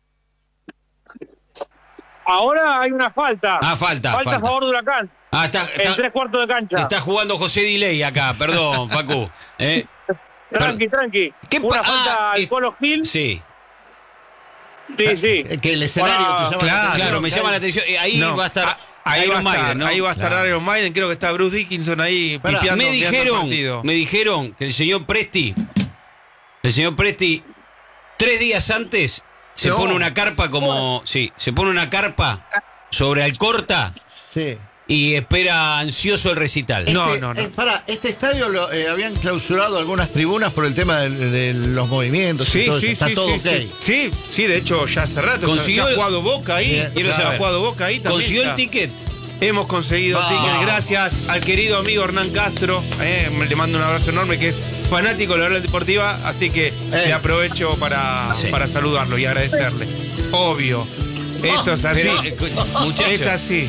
[SPEAKER 6] Ahora hay una falta.
[SPEAKER 1] Ah, falta,
[SPEAKER 6] Falta a
[SPEAKER 1] falta.
[SPEAKER 6] favor de Huracán.
[SPEAKER 1] Ah, está,
[SPEAKER 6] En
[SPEAKER 1] está,
[SPEAKER 6] tres cuartos de cancha.
[SPEAKER 1] está jugando José Diley acá, perdón, Facu. ¿Eh?
[SPEAKER 6] Tranqui, tranqui.
[SPEAKER 1] ¿Qué
[SPEAKER 6] Una
[SPEAKER 1] pa-
[SPEAKER 6] falta
[SPEAKER 1] ah,
[SPEAKER 6] al
[SPEAKER 1] es-
[SPEAKER 6] Colo Gil.
[SPEAKER 1] Sí,
[SPEAKER 6] Sí, sí.
[SPEAKER 3] Eh, Que el escenario
[SPEAKER 6] Para-
[SPEAKER 3] te llama la
[SPEAKER 2] Claro,
[SPEAKER 3] atención.
[SPEAKER 1] claro, me llama la atención. Eh, Ahí
[SPEAKER 2] No,
[SPEAKER 1] va a estar
[SPEAKER 2] ah, ahí
[SPEAKER 1] Iron
[SPEAKER 2] va a estar,
[SPEAKER 1] Maiden, ¿no?
[SPEAKER 2] ahí va a estar
[SPEAKER 1] Claro.
[SPEAKER 2] Iron Maiden, creo que está Bruce Dickinson ahí
[SPEAKER 3] Pará,
[SPEAKER 2] pipiando,
[SPEAKER 1] Me
[SPEAKER 2] mirando el
[SPEAKER 1] dijeron,
[SPEAKER 2] partido.
[SPEAKER 1] me dijeron que el señor Presti, el señor Presti, tres días antes se
[SPEAKER 3] No.
[SPEAKER 1] pone una carpa como, sí, se pone una carpa sobre Alcorta
[SPEAKER 3] Sí.
[SPEAKER 1] y espera ansioso el recital.
[SPEAKER 2] No,
[SPEAKER 3] Este-
[SPEAKER 2] no, no.
[SPEAKER 3] eh, pará, este estadio lo, eh, habían clausurado algunas tribunas por el tema de, de los movimientos. y
[SPEAKER 2] Sí,
[SPEAKER 3] todo
[SPEAKER 2] sí,
[SPEAKER 3] eso. Está
[SPEAKER 2] sí,
[SPEAKER 3] todo
[SPEAKER 2] sí,
[SPEAKER 3] ok.
[SPEAKER 2] sí. Sí, sí, de hecho ya hace rato.
[SPEAKER 1] Consiguió
[SPEAKER 2] ya ha
[SPEAKER 1] el-
[SPEAKER 2] jugado Boca ahí.
[SPEAKER 3] Bien,
[SPEAKER 1] quiero
[SPEAKER 2] ya
[SPEAKER 1] saber.
[SPEAKER 2] ha jugado Boca ahí también.
[SPEAKER 1] ¿Consiguió
[SPEAKER 2] ya.
[SPEAKER 1] el ticket?
[SPEAKER 2] Hemos conseguido el
[SPEAKER 3] Vamos.
[SPEAKER 2] ticket gracias al querido amigo Hernán Castro. eh, le mando un abrazo enorme, que es fanático de la Oral Deportiva, así que le aprovecho para,
[SPEAKER 1] Sí.
[SPEAKER 2] para saludarlo y agradecerle. Obvio. Esto es así.
[SPEAKER 1] Pero, escucha, muchacho,
[SPEAKER 2] Es así.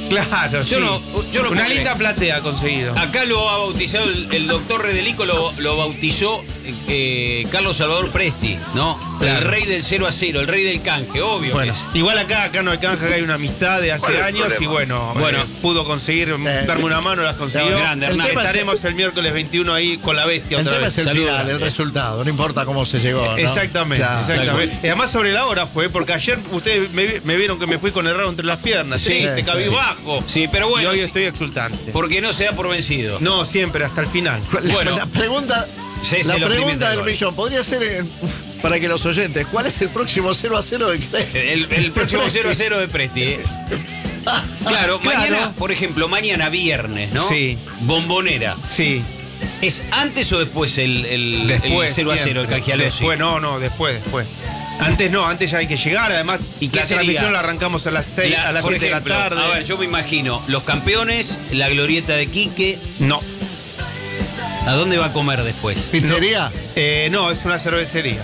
[SPEAKER 2] Claro,
[SPEAKER 1] Yo
[SPEAKER 2] sí.
[SPEAKER 1] no, yo no
[SPEAKER 2] Una
[SPEAKER 1] puedo
[SPEAKER 2] linda
[SPEAKER 1] creer.
[SPEAKER 2] platea ha conseguido.
[SPEAKER 1] Acá lo ha bautizado el, el doctor Redelico, lo, lo bautizó eh, Carlos Salvador Presti, ¿no?
[SPEAKER 2] Claro.
[SPEAKER 1] El rey del cero a cero, el rey del canje, obvio
[SPEAKER 2] Bueno,
[SPEAKER 1] que es.
[SPEAKER 2] igual acá, acá no hay canja, acá hay una amistad de hace
[SPEAKER 4] ¿Cuál es el
[SPEAKER 2] años y
[SPEAKER 4] problema?
[SPEAKER 2] bueno,
[SPEAKER 1] Bueno.
[SPEAKER 2] eh, pudo conseguir darme una mano, las consiguió.
[SPEAKER 1] Grande,
[SPEAKER 2] El
[SPEAKER 1] Hernán.
[SPEAKER 2] tema Estaremos el miércoles veintiuno ahí con la bestia
[SPEAKER 3] El
[SPEAKER 2] otra
[SPEAKER 3] tema
[SPEAKER 2] vez.
[SPEAKER 3] es el
[SPEAKER 1] Saludos,
[SPEAKER 3] final, el
[SPEAKER 1] grande.
[SPEAKER 3] resultado, no importa cómo se llegó. ¿no?
[SPEAKER 2] Exactamente,
[SPEAKER 3] Ya.
[SPEAKER 2] exactamente. Y además sobre la hora fue, porque ayer ustedes me, vi- me vieron que me fui con el rabo entre las piernas.
[SPEAKER 1] Sí,
[SPEAKER 2] Sí, te
[SPEAKER 3] sí.
[SPEAKER 2] cabizbajo.
[SPEAKER 1] Sí, pero bueno,
[SPEAKER 2] Y hoy
[SPEAKER 1] sí.
[SPEAKER 2] estoy exultante.
[SPEAKER 1] Porque no se da por vencido.
[SPEAKER 2] No, siempre, hasta el final.
[SPEAKER 3] La,
[SPEAKER 1] Bueno.
[SPEAKER 3] la pregunta,
[SPEAKER 1] Sí, sí,
[SPEAKER 3] la
[SPEAKER 1] lo
[SPEAKER 3] pregunta
[SPEAKER 1] optimista
[SPEAKER 3] del
[SPEAKER 1] del
[SPEAKER 3] millón podría ser eh, para que los oyentes, ¿cuál es el próximo cero a cero de Cres?
[SPEAKER 1] El, el próximo cero a cero de Presti, ¿eh? Claro,
[SPEAKER 2] Claro.
[SPEAKER 1] mañana, por ejemplo, mañana viernes, ¿no?
[SPEAKER 2] Sí.
[SPEAKER 1] Bombonera.
[SPEAKER 2] Sí.
[SPEAKER 1] ¿Es antes o después el, el,
[SPEAKER 2] Después.
[SPEAKER 1] el cero a cero, el
[SPEAKER 2] siempre.
[SPEAKER 1] Cagialosi?
[SPEAKER 2] Después, no, no, después, después. Antes no, antes ya hay que llegar. Además,
[SPEAKER 1] ¿Y qué
[SPEAKER 2] la
[SPEAKER 1] sería?
[SPEAKER 2] transmisión la arrancamos a las seis,
[SPEAKER 1] La-
[SPEAKER 2] a las
[SPEAKER 1] por
[SPEAKER 2] siete
[SPEAKER 1] ejemplo,
[SPEAKER 2] de la tarde.
[SPEAKER 1] a ver, yo me imagino, los campeones, la glorieta de Quique,
[SPEAKER 2] No.
[SPEAKER 1] ¿a dónde va a comer después?
[SPEAKER 3] ¿Pizzería?
[SPEAKER 2] Eh, no, es una cervecería.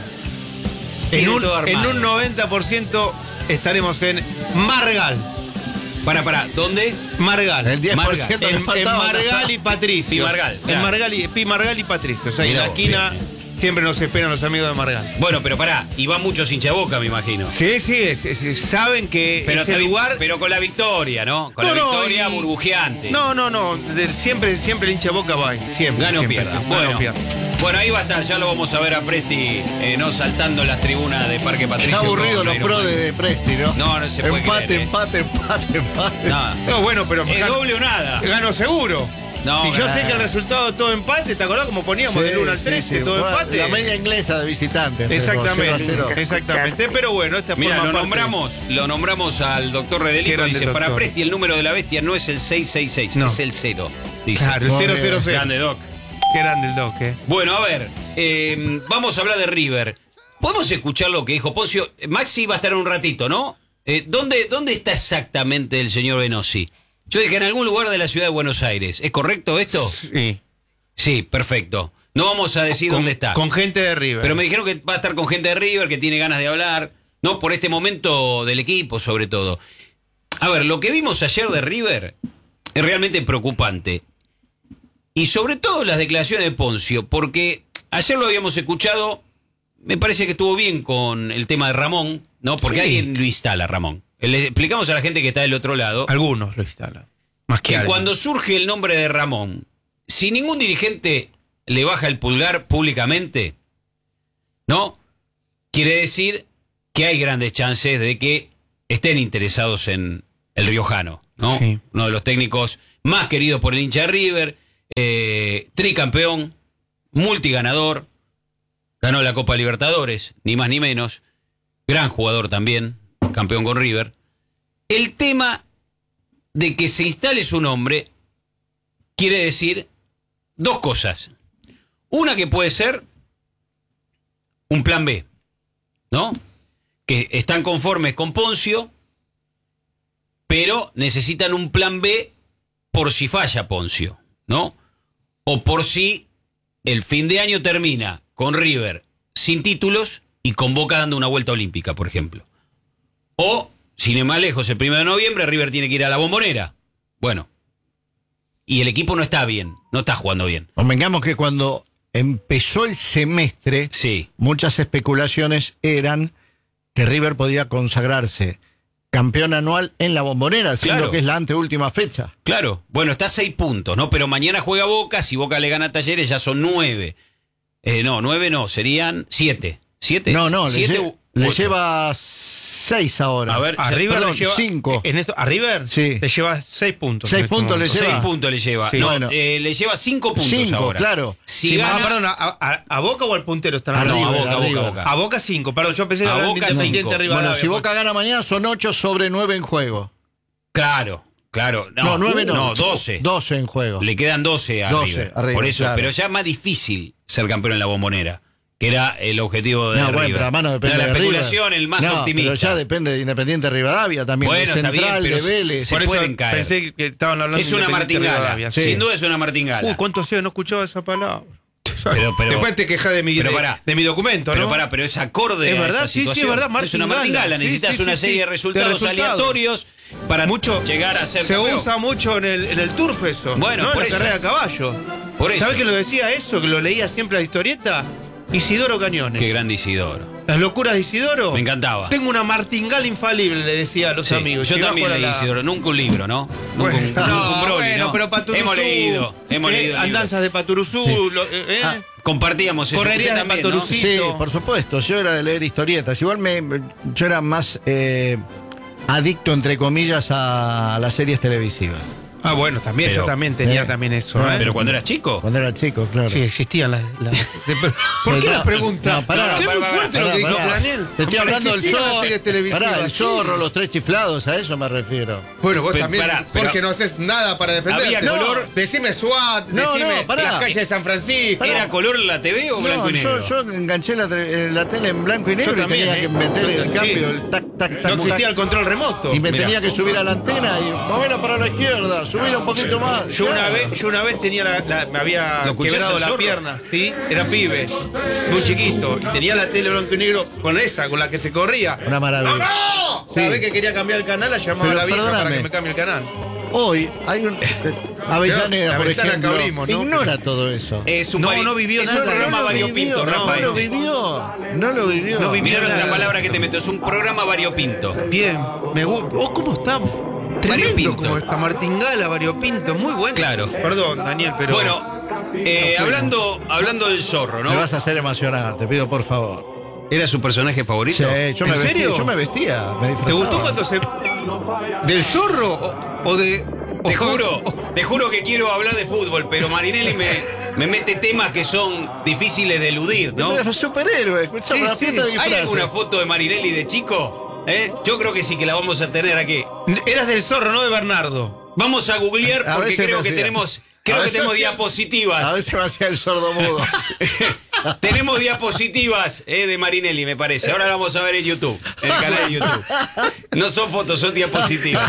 [SPEAKER 2] En
[SPEAKER 1] Tiene
[SPEAKER 2] un,
[SPEAKER 1] todo
[SPEAKER 2] en
[SPEAKER 1] armado.
[SPEAKER 2] un noventa por ciento estaremos en Margal.
[SPEAKER 1] Para, para, ¿dónde?
[SPEAKER 2] Margal.
[SPEAKER 3] El diez por ciento
[SPEAKER 2] En,
[SPEAKER 3] le
[SPEAKER 2] en
[SPEAKER 3] faltaba.
[SPEAKER 2] Margal y Patricio.
[SPEAKER 1] Pi Margal, claro.
[SPEAKER 2] En Margal y, Pi Margal y Patricio. O sea,
[SPEAKER 1] Mirá
[SPEAKER 2] en la
[SPEAKER 1] vos,
[SPEAKER 2] esquina
[SPEAKER 1] bien,
[SPEAKER 2] siempre nos esperan los amigos de Margal.
[SPEAKER 1] Bueno, pero pará, y van muchos hincha boca, me imagino.
[SPEAKER 2] Sí, sí, es- es- saben que
[SPEAKER 1] Pero,
[SPEAKER 2] ese
[SPEAKER 1] está bien,
[SPEAKER 2] lugar.
[SPEAKER 1] pero con la victoria, ¿no? Con
[SPEAKER 2] No,
[SPEAKER 1] la
[SPEAKER 2] no,
[SPEAKER 1] victoria
[SPEAKER 2] y-
[SPEAKER 1] burbujeante.
[SPEAKER 2] No, no, no. de- siempre, siempre el hincha de boca va ahí. Siempre.
[SPEAKER 1] Gana o
[SPEAKER 2] siempre,
[SPEAKER 1] pierda.
[SPEAKER 2] siempre.
[SPEAKER 1] Bueno,
[SPEAKER 2] Gana o pierda.
[SPEAKER 1] bueno, ahí va a estar, ya lo vamos a ver a Presti, eh, no saltando en las tribunas de Parque Patricio.
[SPEAKER 3] Está aburrido
[SPEAKER 1] con
[SPEAKER 3] los
[SPEAKER 1] Iron
[SPEAKER 3] pros
[SPEAKER 1] Man.
[SPEAKER 3] de, de Presti, ¿no?
[SPEAKER 1] No, no se puede
[SPEAKER 3] empate,
[SPEAKER 1] creer, eh.
[SPEAKER 3] empate, empate, empate,
[SPEAKER 1] No,
[SPEAKER 2] No, bueno, pero.
[SPEAKER 1] es
[SPEAKER 2] gan-
[SPEAKER 1] doble o nada.
[SPEAKER 2] Gano seguro.
[SPEAKER 1] No,
[SPEAKER 2] si yo
[SPEAKER 1] gana.
[SPEAKER 2] sé que el resultado es todo empate, ¿te acordás cómo poníamos
[SPEAKER 3] Sí,
[SPEAKER 2] del uno al
[SPEAKER 3] sí,
[SPEAKER 2] trece?
[SPEAKER 3] sí.
[SPEAKER 2] Todo
[SPEAKER 3] Bueno,
[SPEAKER 2] empate.
[SPEAKER 3] La media inglesa de visitantes.
[SPEAKER 2] Exactamente,
[SPEAKER 3] cero a cero.
[SPEAKER 2] exactamente. Pero bueno, esta
[SPEAKER 1] Mira,
[SPEAKER 2] forma
[SPEAKER 1] lo
[SPEAKER 2] parte-
[SPEAKER 1] nombramos, lo nombramos al doctor
[SPEAKER 2] Qué
[SPEAKER 1] Redelico.
[SPEAKER 2] grande
[SPEAKER 1] Dice,
[SPEAKER 2] el
[SPEAKER 1] para
[SPEAKER 2] doctor.
[SPEAKER 1] Presti el número de la bestia no es el seis seis seis,
[SPEAKER 2] No.
[SPEAKER 1] es el cero. Dice.
[SPEAKER 2] Claro, el
[SPEAKER 3] Muy
[SPEAKER 2] cero
[SPEAKER 3] bien.
[SPEAKER 2] cero cero.
[SPEAKER 1] Grande, Doc.
[SPEAKER 2] Qué grande el Doc, eh.
[SPEAKER 1] Bueno, a ver, eh, vamos a hablar de River. ¿Podemos escuchar lo que dijo Poncio? Maxi va a estar un ratito, ¿no? Eh, ¿dónde, ¿Dónde está exactamente el señor Venosi? Yo dije en algún lugar de la ciudad de Buenos Aires. ¿Es correcto esto?
[SPEAKER 2] Sí.
[SPEAKER 1] Sí, perfecto. No vamos a decir
[SPEAKER 2] Con,
[SPEAKER 1] dónde está.
[SPEAKER 2] con gente de River.
[SPEAKER 1] Pero me dijeron que va a estar con gente de River, que tiene ganas de hablar, ¿no? Por este momento del equipo, sobre todo. A ver, lo que vimos ayer de River es realmente preocupante. Y sobre todo las declaraciones de Poncio, porque ayer lo habíamos escuchado, me parece que estuvo bien con el tema de Ramón, ¿no? Porque
[SPEAKER 2] Sí.
[SPEAKER 1] alguien lo instala, Ramón. Le explicamos a la gente que está del otro lado
[SPEAKER 2] Algunos lo instalan. Más que,
[SPEAKER 1] que
[SPEAKER 2] alguien.
[SPEAKER 1] cuando surge el nombre de Ramón, si ningún dirigente le baja el pulgar públicamente, ¿no? Quiere decir que hay grandes chances de que estén interesados en el riojano, ¿no?
[SPEAKER 2] Sí.
[SPEAKER 1] Uno de los técnicos más queridos por el hincha de River, eh, tricampeón, multiganador, ganó la Copa Libertadores, ni más ni menos, gran jugador también, campeón con River. El tema de que se instale su nombre quiere decir dos cosas. Una que puede ser un plan B, ¿no? Que están conformes con Poncio, pero necesitan un plan B por si falla Poncio, ¿no? O por si el fin de año termina con River sin títulos y con Boca dando una vuelta olímpica, por ejemplo. O, sin ir más lejos, el primero de noviembre River tiene que ir a la Bombonera. Bueno, y el equipo no está bien, no está jugando bien.
[SPEAKER 3] Convengamos que cuando empezó el semestre,
[SPEAKER 1] Sí,
[SPEAKER 3] muchas especulaciones eran que River podía consagrarse campeón anual en la Bombonera, siendo
[SPEAKER 1] Claro.
[SPEAKER 3] que es la anteúltima fecha.
[SPEAKER 1] claro. Bueno, está a seis puntos, ¿no? Pero mañana juega Boca, si Boca le gana a Talleres ya son nueve. Eh, no, nueve no, serían siete. ¿Siete?
[SPEAKER 3] No, no, le,
[SPEAKER 1] ¿Siete
[SPEAKER 3] lle-
[SPEAKER 1] u
[SPEAKER 3] le
[SPEAKER 1] ocho?
[SPEAKER 3] lleva seis ahora.
[SPEAKER 1] A ver,
[SPEAKER 2] A
[SPEAKER 1] ya-
[SPEAKER 2] River
[SPEAKER 3] perdón,
[SPEAKER 2] le lleva.
[SPEAKER 3] cinco.
[SPEAKER 2] En esto, a River
[SPEAKER 3] Sí.
[SPEAKER 2] le lleva seis puntos.
[SPEAKER 3] Seis
[SPEAKER 2] en este
[SPEAKER 3] puntos le
[SPEAKER 2] momento.
[SPEAKER 3] lleva.
[SPEAKER 1] seis puntos le lleva.
[SPEAKER 2] Sí.
[SPEAKER 1] No,
[SPEAKER 3] Bueno.
[SPEAKER 1] eh, le lleva cinco puntos
[SPEAKER 3] Cinco,
[SPEAKER 1] ahora.
[SPEAKER 3] claro.
[SPEAKER 1] Si
[SPEAKER 2] Sí,
[SPEAKER 1] gana,
[SPEAKER 2] ah, perdón, a, a- a Boca o al puntero están
[SPEAKER 3] A
[SPEAKER 1] Ah, no,
[SPEAKER 2] arriba?
[SPEAKER 1] a
[SPEAKER 3] River,
[SPEAKER 1] Boca,
[SPEAKER 3] a
[SPEAKER 1] Boca,
[SPEAKER 3] River.
[SPEAKER 1] Boca.
[SPEAKER 2] A Boca cinco, perdón, yo pensé que
[SPEAKER 1] A
[SPEAKER 2] era
[SPEAKER 1] Boca
[SPEAKER 2] Independiente
[SPEAKER 1] cinco.
[SPEAKER 2] Rivadavia.
[SPEAKER 3] Bueno, si Boca
[SPEAKER 2] pues.
[SPEAKER 3] gana mañana son ocho sobre nueve en juego.
[SPEAKER 1] Claro, claro. No,
[SPEAKER 3] No, nueve no.
[SPEAKER 1] No, doce.
[SPEAKER 3] doce en juego.
[SPEAKER 1] Le quedan doce a
[SPEAKER 3] doce
[SPEAKER 1] River.
[SPEAKER 3] a River,
[SPEAKER 1] Por eso,
[SPEAKER 3] claro.
[SPEAKER 1] pero ya es más difícil ser campeón en la Bombonera, que era el objetivo de
[SPEAKER 3] No,
[SPEAKER 1] River.
[SPEAKER 3] bueno, pero además no depende
[SPEAKER 1] Era la
[SPEAKER 3] de River.
[SPEAKER 1] especulación, el más
[SPEAKER 3] No,
[SPEAKER 1] optimista.
[SPEAKER 3] Pero ya depende de Independiente Rivadavia también,
[SPEAKER 1] Bueno,
[SPEAKER 3] de
[SPEAKER 1] está bien,
[SPEAKER 3] Central,
[SPEAKER 1] pero
[SPEAKER 3] de Vélez.
[SPEAKER 1] se
[SPEAKER 2] Por eso
[SPEAKER 1] pueden caer.
[SPEAKER 2] pensé que estaban hablando
[SPEAKER 1] Es
[SPEAKER 2] de
[SPEAKER 1] una
[SPEAKER 2] Independiente
[SPEAKER 1] martingala.
[SPEAKER 2] Rivadavia, sí.
[SPEAKER 1] Sin duda es una martingala.
[SPEAKER 2] Uy, ¿cuánto hacía? No escuchaba esa palabra.
[SPEAKER 1] Pero, pero,
[SPEAKER 2] Después te quejas de mi,
[SPEAKER 1] pero
[SPEAKER 2] de,
[SPEAKER 1] pará.
[SPEAKER 2] de mi documento,
[SPEAKER 1] Pero
[SPEAKER 2] ¿no?
[SPEAKER 1] pará, pero es acorde
[SPEAKER 2] Es
[SPEAKER 1] a
[SPEAKER 2] verdad,
[SPEAKER 1] esta
[SPEAKER 2] sí, sí,
[SPEAKER 1] situación.
[SPEAKER 2] es verdad,
[SPEAKER 1] Es una
[SPEAKER 2] martingala.
[SPEAKER 1] martingala,
[SPEAKER 2] Sí,
[SPEAKER 1] necesitas
[SPEAKER 2] sí,
[SPEAKER 1] una
[SPEAKER 2] sí,
[SPEAKER 1] serie
[SPEAKER 2] sí.
[SPEAKER 1] de resultados,
[SPEAKER 2] De resultados.
[SPEAKER 1] aleatorios para
[SPEAKER 2] Mucho,
[SPEAKER 1] llegar a ser
[SPEAKER 2] se
[SPEAKER 1] campeón.
[SPEAKER 2] usa mucho en el, en el turf eso.
[SPEAKER 1] Bueno,
[SPEAKER 2] ¿no?
[SPEAKER 1] por
[SPEAKER 2] en la
[SPEAKER 1] eso.
[SPEAKER 2] carrera a caballo.
[SPEAKER 1] Por eso.
[SPEAKER 2] ¿Sabés que lo decía eso? Que lo leía siempre la historieta. Isidoro Cañones.
[SPEAKER 1] Qué gran Isidoro.
[SPEAKER 2] Las locuras de Isidoro.
[SPEAKER 1] Me encantaba.
[SPEAKER 2] Tengo una martingala infalible, le decía a los
[SPEAKER 1] Sí,
[SPEAKER 2] amigos.
[SPEAKER 1] yo
[SPEAKER 2] Y
[SPEAKER 1] también
[SPEAKER 2] bajo
[SPEAKER 1] leí
[SPEAKER 2] la-
[SPEAKER 1] Isidoro, nunca un libro, ¿no? Nunca
[SPEAKER 2] Bueno,
[SPEAKER 1] un, nunca
[SPEAKER 2] no,
[SPEAKER 1] un Broly,
[SPEAKER 2] bueno,
[SPEAKER 1] ¿no?
[SPEAKER 2] pero Paturuzú,
[SPEAKER 1] Hemos leído, hemos
[SPEAKER 2] eh,
[SPEAKER 1] leído libros.
[SPEAKER 2] Andanzas de Paturuzú,
[SPEAKER 3] Sí.
[SPEAKER 2] lo- eh, eh.
[SPEAKER 3] Ah,
[SPEAKER 1] Compartíamos eso.
[SPEAKER 2] Correrías
[SPEAKER 1] Usted
[SPEAKER 2] de
[SPEAKER 1] también, ¿no?
[SPEAKER 2] Patoruzú.
[SPEAKER 3] Sí,
[SPEAKER 2] Cito.
[SPEAKER 3] por supuesto. Yo era de leer historietas. Igual me, yo era más eh, adicto, entre comillas, a las series televisivas.
[SPEAKER 2] Ah, bueno, también,
[SPEAKER 1] Pero-
[SPEAKER 2] yo también tenía
[SPEAKER 3] eh,
[SPEAKER 2] también eso.
[SPEAKER 3] no,
[SPEAKER 2] ¿eh?
[SPEAKER 1] Pero cuando eras chico.
[SPEAKER 3] Cuando era chico, claro.
[SPEAKER 2] Sí, existían las... las- ¿Por qué
[SPEAKER 3] No,
[SPEAKER 2] las preguntas?
[SPEAKER 3] no, pará,
[SPEAKER 2] ¿Qué
[SPEAKER 1] pará,
[SPEAKER 2] muy
[SPEAKER 1] pará,
[SPEAKER 2] fuerte
[SPEAKER 3] Pará,
[SPEAKER 2] lo que dijo
[SPEAKER 3] pará.
[SPEAKER 2] Daniel?
[SPEAKER 3] Te estoy hablando del
[SPEAKER 2] Existían las
[SPEAKER 3] zorro.
[SPEAKER 2] series televisivas.
[SPEAKER 3] Pará, el zorro, los tres chiflados, a eso me refiero.
[SPEAKER 2] Bueno, vos
[SPEAKER 1] Pe-
[SPEAKER 2] también,
[SPEAKER 1] pará, pero-
[SPEAKER 2] Jorge, no haces nada para defenderte.
[SPEAKER 1] Había
[SPEAKER 2] No,
[SPEAKER 1] color-
[SPEAKER 2] Decime SWAT,
[SPEAKER 3] No,
[SPEAKER 2] decime
[SPEAKER 3] no, pará.
[SPEAKER 2] las calles de San Francisco.
[SPEAKER 1] ¿Era color la T V o blanco
[SPEAKER 3] No,
[SPEAKER 1] y negro?
[SPEAKER 3] yo, yo enganché la, te- la tele en blanco y negro
[SPEAKER 2] Yo también,
[SPEAKER 3] y tenía
[SPEAKER 2] ¿eh?
[SPEAKER 3] que meter el
[SPEAKER 2] Sí.
[SPEAKER 3] cambio, el tac, tac, tac.
[SPEAKER 2] No existía
[SPEAKER 3] tac,
[SPEAKER 2] el control remoto.
[SPEAKER 3] y me
[SPEAKER 1] Mirá.
[SPEAKER 3] tenía que subir a la antena y movela para la izquierda, subirla un poquito más.
[SPEAKER 2] Yo una
[SPEAKER 3] Ya.
[SPEAKER 2] vez, yo una vez tenía la, la- me había
[SPEAKER 1] ¿Lo escuchás
[SPEAKER 2] quebrado
[SPEAKER 1] al
[SPEAKER 2] la
[SPEAKER 1] zorro?
[SPEAKER 2] pierna, ¿sí? Era pibe, muy chiquito, y tenía la tele blanco y negro con esa, con la que se corría.
[SPEAKER 3] Una maravilla.
[SPEAKER 2] ¡Mamá! Cada
[SPEAKER 3] Sí.
[SPEAKER 2] vez que quería cambiar el canal, la llamaba
[SPEAKER 3] Pero
[SPEAKER 2] a la vieja para
[SPEAKER 3] perdóname.
[SPEAKER 2] que me cambie el canal.
[SPEAKER 3] Hoy hay un. Avellaneda,
[SPEAKER 2] La
[SPEAKER 3] por
[SPEAKER 2] ventana que
[SPEAKER 3] ejemplo.
[SPEAKER 2] abrimos, ¿no?
[SPEAKER 3] Ignora todo eso.
[SPEAKER 1] Es un
[SPEAKER 2] No,
[SPEAKER 1] vari-
[SPEAKER 2] no vivió
[SPEAKER 1] es
[SPEAKER 2] nada.
[SPEAKER 1] un programa
[SPEAKER 2] No lo
[SPEAKER 1] variopinto,
[SPEAKER 3] vivió,
[SPEAKER 1] Rafael.
[SPEAKER 3] No lo vivió. No lo vivió.
[SPEAKER 2] No vivió.
[SPEAKER 1] Mirá
[SPEAKER 2] nada.
[SPEAKER 1] la palabra que te meto, es un programa variopinto.
[SPEAKER 2] Bien, me gusta. ¿Vos cómo está? Tremendo
[SPEAKER 1] Variopinto.
[SPEAKER 2] como está Martingala, variopinto, muy bueno.
[SPEAKER 1] Claro.
[SPEAKER 2] Perdón, Daniel, pero.
[SPEAKER 1] Bueno, eh, hablando, hablando del zorro,
[SPEAKER 3] Me
[SPEAKER 1] ¿no?
[SPEAKER 3] vas a hacer emocionar, te pido por favor.
[SPEAKER 1] ¿Era su personaje favorito?
[SPEAKER 3] Sí, yo me
[SPEAKER 2] ¿En
[SPEAKER 3] vestía,
[SPEAKER 2] serio?
[SPEAKER 3] yo me vestía. Me
[SPEAKER 2] ¿Te
[SPEAKER 3] disfrazaba.
[SPEAKER 2] gustó cuando se. ¿Del zorro o, o de.?
[SPEAKER 1] Te
[SPEAKER 2] o-
[SPEAKER 1] juro, te juro que quiero hablar de fútbol, pero Marinelli me, me mete temas que son difíciles de eludir, ¿no?
[SPEAKER 3] Era superhéroe, escuchá,
[SPEAKER 2] Sí,
[SPEAKER 3] una
[SPEAKER 2] sí.
[SPEAKER 3] fiesta de
[SPEAKER 1] ¿Hay
[SPEAKER 3] disfraces.
[SPEAKER 1] alguna foto de Marinelli de chico? ¿Eh? Yo creo que sí que la vamos a tener aquí.
[SPEAKER 2] Eras del zorro, no de Bernardo.
[SPEAKER 1] Vamos a googlear
[SPEAKER 3] A
[SPEAKER 1] porque
[SPEAKER 3] veces
[SPEAKER 1] creo
[SPEAKER 3] me
[SPEAKER 1] que
[SPEAKER 3] hacía.
[SPEAKER 1] tenemos,
[SPEAKER 3] A
[SPEAKER 1] creo que
[SPEAKER 3] veces
[SPEAKER 1] tenemos
[SPEAKER 3] me hacía-
[SPEAKER 1] diapositivas.
[SPEAKER 3] A veces me hacía el sordo mudo.
[SPEAKER 1] Tenemos diapositivas eh, de Marinelli, me parece. Ahora la vamos a ver en YouTube, en el canal de YouTube. No son fotos, son diapositivas.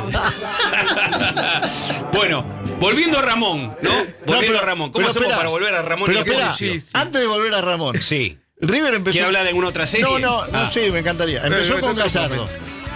[SPEAKER 1] Bueno, volviendo a Ramón, ¿no? Volviendo
[SPEAKER 3] pero-
[SPEAKER 1] a Ramón. ¿Cómo
[SPEAKER 3] pero
[SPEAKER 1] hacemos
[SPEAKER 3] espera.
[SPEAKER 1] para volver a Ramón
[SPEAKER 3] Pero
[SPEAKER 1] y a
[SPEAKER 3] espera,
[SPEAKER 1] Poncio?
[SPEAKER 2] sí, sí.
[SPEAKER 3] antes de volver a Ramón.
[SPEAKER 1] Sí.
[SPEAKER 3] River empezó.
[SPEAKER 1] ¿Quiere hablar de alguna otra serie?
[SPEAKER 3] No, no, no,
[SPEAKER 1] Ah.
[SPEAKER 3] sí, me encantaría. Empezó
[SPEAKER 2] Eh,
[SPEAKER 3] con
[SPEAKER 2] no te
[SPEAKER 3] Gallardo.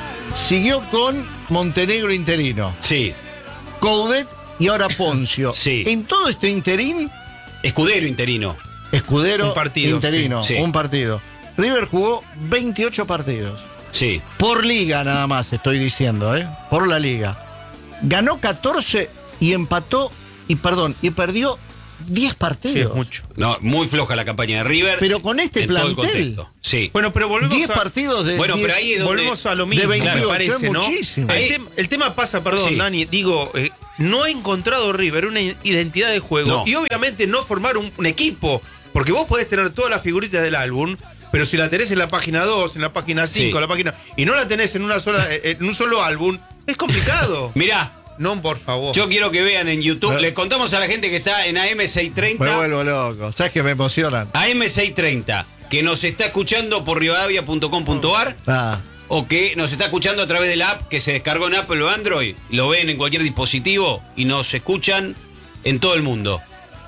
[SPEAKER 3] Siguió con Montenegro interino.
[SPEAKER 1] Sí.
[SPEAKER 3] Coudet y ahora Poncio.
[SPEAKER 1] Sí.
[SPEAKER 3] En todo este interín,
[SPEAKER 1] Escudero interino.
[SPEAKER 3] Escudero
[SPEAKER 2] Un partido,
[SPEAKER 3] interino,
[SPEAKER 1] sí. Sí.
[SPEAKER 3] un partido. River jugó veintiocho partidos.
[SPEAKER 1] Sí.
[SPEAKER 3] Por liga nada más estoy diciendo, ¿eh? Por la liga. Ganó catorce y empató, y perdón, y perdió diez
[SPEAKER 2] Sí,
[SPEAKER 3] partidos.
[SPEAKER 2] es mucho.
[SPEAKER 1] No, muy floja la campaña de River.
[SPEAKER 3] Pero con este
[SPEAKER 1] en todo el
[SPEAKER 3] plantel.
[SPEAKER 1] contexto. Sí.
[SPEAKER 2] Bueno, pero volvemos
[SPEAKER 3] diez
[SPEAKER 2] a.
[SPEAKER 3] partidos de
[SPEAKER 1] Bueno,
[SPEAKER 3] diez-
[SPEAKER 1] pero ahí es donde.
[SPEAKER 2] Volvemos a lo mismo,
[SPEAKER 3] de veintiocho,
[SPEAKER 2] me parece,
[SPEAKER 3] es
[SPEAKER 2] ¿no?
[SPEAKER 3] muchísimo.
[SPEAKER 2] El,
[SPEAKER 1] Ahí-
[SPEAKER 2] tem- el tema pasa, perdón,
[SPEAKER 1] Sí.
[SPEAKER 2] Dani, digo, eh, no ha encontrado River una identidad de juego
[SPEAKER 1] No.
[SPEAKER 2] y obviamente no formar un, un equipo, porque vos podés tener todas las figuritas del álbum, pero si la tenés en la página dos, en la página cinco,
[SPEAKER 1] Sí.
[SPEAKER 2] en la página y no la tenés en una sola en un solo álbum, es complicado.
[SPEAKER 1] Mirá,
[SPEAKER 2] No, por favor.
[SPEAKER 1] yo quiero que vean en YouTube.
[SPEAKER 3] Bueno.
[SPEAKER 1] Le contamos a la gente que está en A M seiscientos treinta.
[SPEAKER 3] Me vuelvo loco. ¿Sabes que me emocionan?
[SPEAKER 1] A M seiscientos treinta, que nos está escuchando por rivadavia punto com punto ar
[SPEAKER 3] Ah,
[SPEAKER 1] o que nos está escuchando a través de la app que se descargó en Apple o Android, lo ven en cualquier dispositivo y nos escuchan en todo el mundo.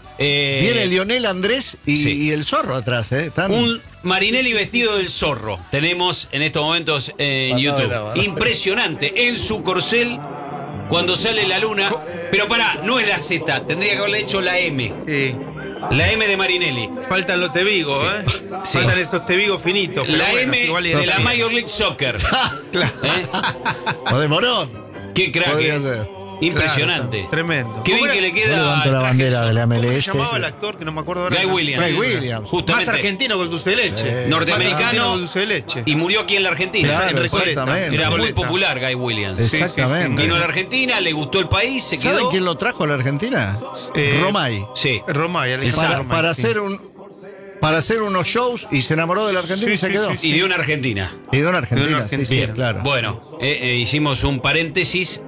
[SPEAKER 1] Eh,
[SPEAKER 3] viene Lionel Andrés y,
[SPEAKER 1] sí.
[SPEAKER 3] y el zorro atrás, ¿eh? Están-
[SPEAKER 1] un Marinelli vestido del zorro. Tenemos en estos momentos en
[SPEAKER 3] Mandá
[SPEAKER 1] YouTube.
[SPEAKER 3] vela, mandá.
[SPEAKER 1] Impresionante. En su corcel, cuando sale la luna. Pero pará, no es la Z, tendría que haberle hecho la M.
[SPEAKER 2] Sí.
[SPEAKER 1] La M de Marinelli.
[SPEAKER 2] Faltan los tebigos,
[SPEAKER 1] Sí.
[SPEAKER 2] ¿eh?
[SPEAKER 1] Sí.
[SPEAKER 2] Faltan estos tebigos finitos. pero
[SPEAKER 1] La
[SPEAKER 2] bueno,
[SPEAKER 1] M
[SPEAKER 2] igual
[SPEAKER 1] de la
[SPEAKER 2] sí.
[SPEAKER 1] Major League Soccer.
[SPEAKER 2] Claro.
[SPEAKER 1] ¿Eh?
[SPEAKER 3] O de Morón.
[SPEAKER 1] Qué crack.
[SPEAKER 3] Podría
[SPEAKER 1] eh.
[SPEAKER 3] ser.
[SPEAKER 1] Impresionante.
[SPEAKER 2] Claro, tremendo.
[SPEAKER 1] Qué bien
[SPEAKER 2] ¿Cómo
[SPEAKER 1] que
[SPEAKER 2] era?
[SPEAKER 1] le queda.
[SPEAKER 3] Yo levanto
[SPEAKER 1] el
[SPEAKER 3] la
[SPEAKER 1] traje
[SPEAKER 3] bandera
[SPEAKER 1] del
[SPEAKER 3] de la
[SPEAKER 1] zorro.
[SPEAKER 3] M L
[SPEAKER 2] ¿Cómo
[SPEAKER 3] S.
[SPEAKER 2] se llamaba el actor que no me acuerdo ahora?
[SPEAKER 1] Guy Williams.
[SPEAKER 3] Guy Williams.
[SPEAKER 2] Más
[SPEAKER 1] Justamente.
[SPEAKER 2] argentino que el dulce de leche.
[SPEAKER 3] Eh,
[SPEAKER 2] Más
[SPEAKER 1] Norteamericano.
[SPEAKER 2] argentino que el dulce de leche.
[SPEAKER 1] Y murió aquí en la Argentina.
[SPEAKER 3] Claro,
[SPEAKER 2] en Recoleta.
[SPEAKER 3] exactamente.
[SPEAKER 1] Era muy
[SPEAKER 2] Recoleta.
[SPEAKER 1] popular Guy Williams.
[SPEAKER 3] Es- Exactamente.
[SPEAKER 1] Vino a la Argentina, le gustó el país, se
[SPEAKER 3] ¿Saben
[SPEAKER 1] quedó.
[SPEAKER 3] quién lo trajo a la Argentina?
[SPEAKER 2] Eh,
[SPEAKER 3] Romay.
[SPEAKER 1] Sí.
[SPEAKER 2] Romay, Alejandro
[SPEAKER 3] Para,
[SPEAKER 2] Romay,
[SPEAKER 3] para
[SPEAKER 2] sí.
[SPEAKER 3] hacer un para hacer unos shows y se enamoró de la Argentina
[SPEAKER 2] Sí,
[SPEAKER 3] y se
[SPEAKER 2] sí,
[SPEAKER 3] quedó.
[SPEAKER 2] sí,
[SPEAKER 1] Y de una Argentina.
[SPEAKER 3] Y de una Argentina,
[SPEAKER 2] De una
[SPEAKER 3] sí,
[SPEAKER 2] Argentina.
[SPEAKER 3] sí, claro.
[SPEAKER 1] Bueno, eh, eh, hicimos un paréntesis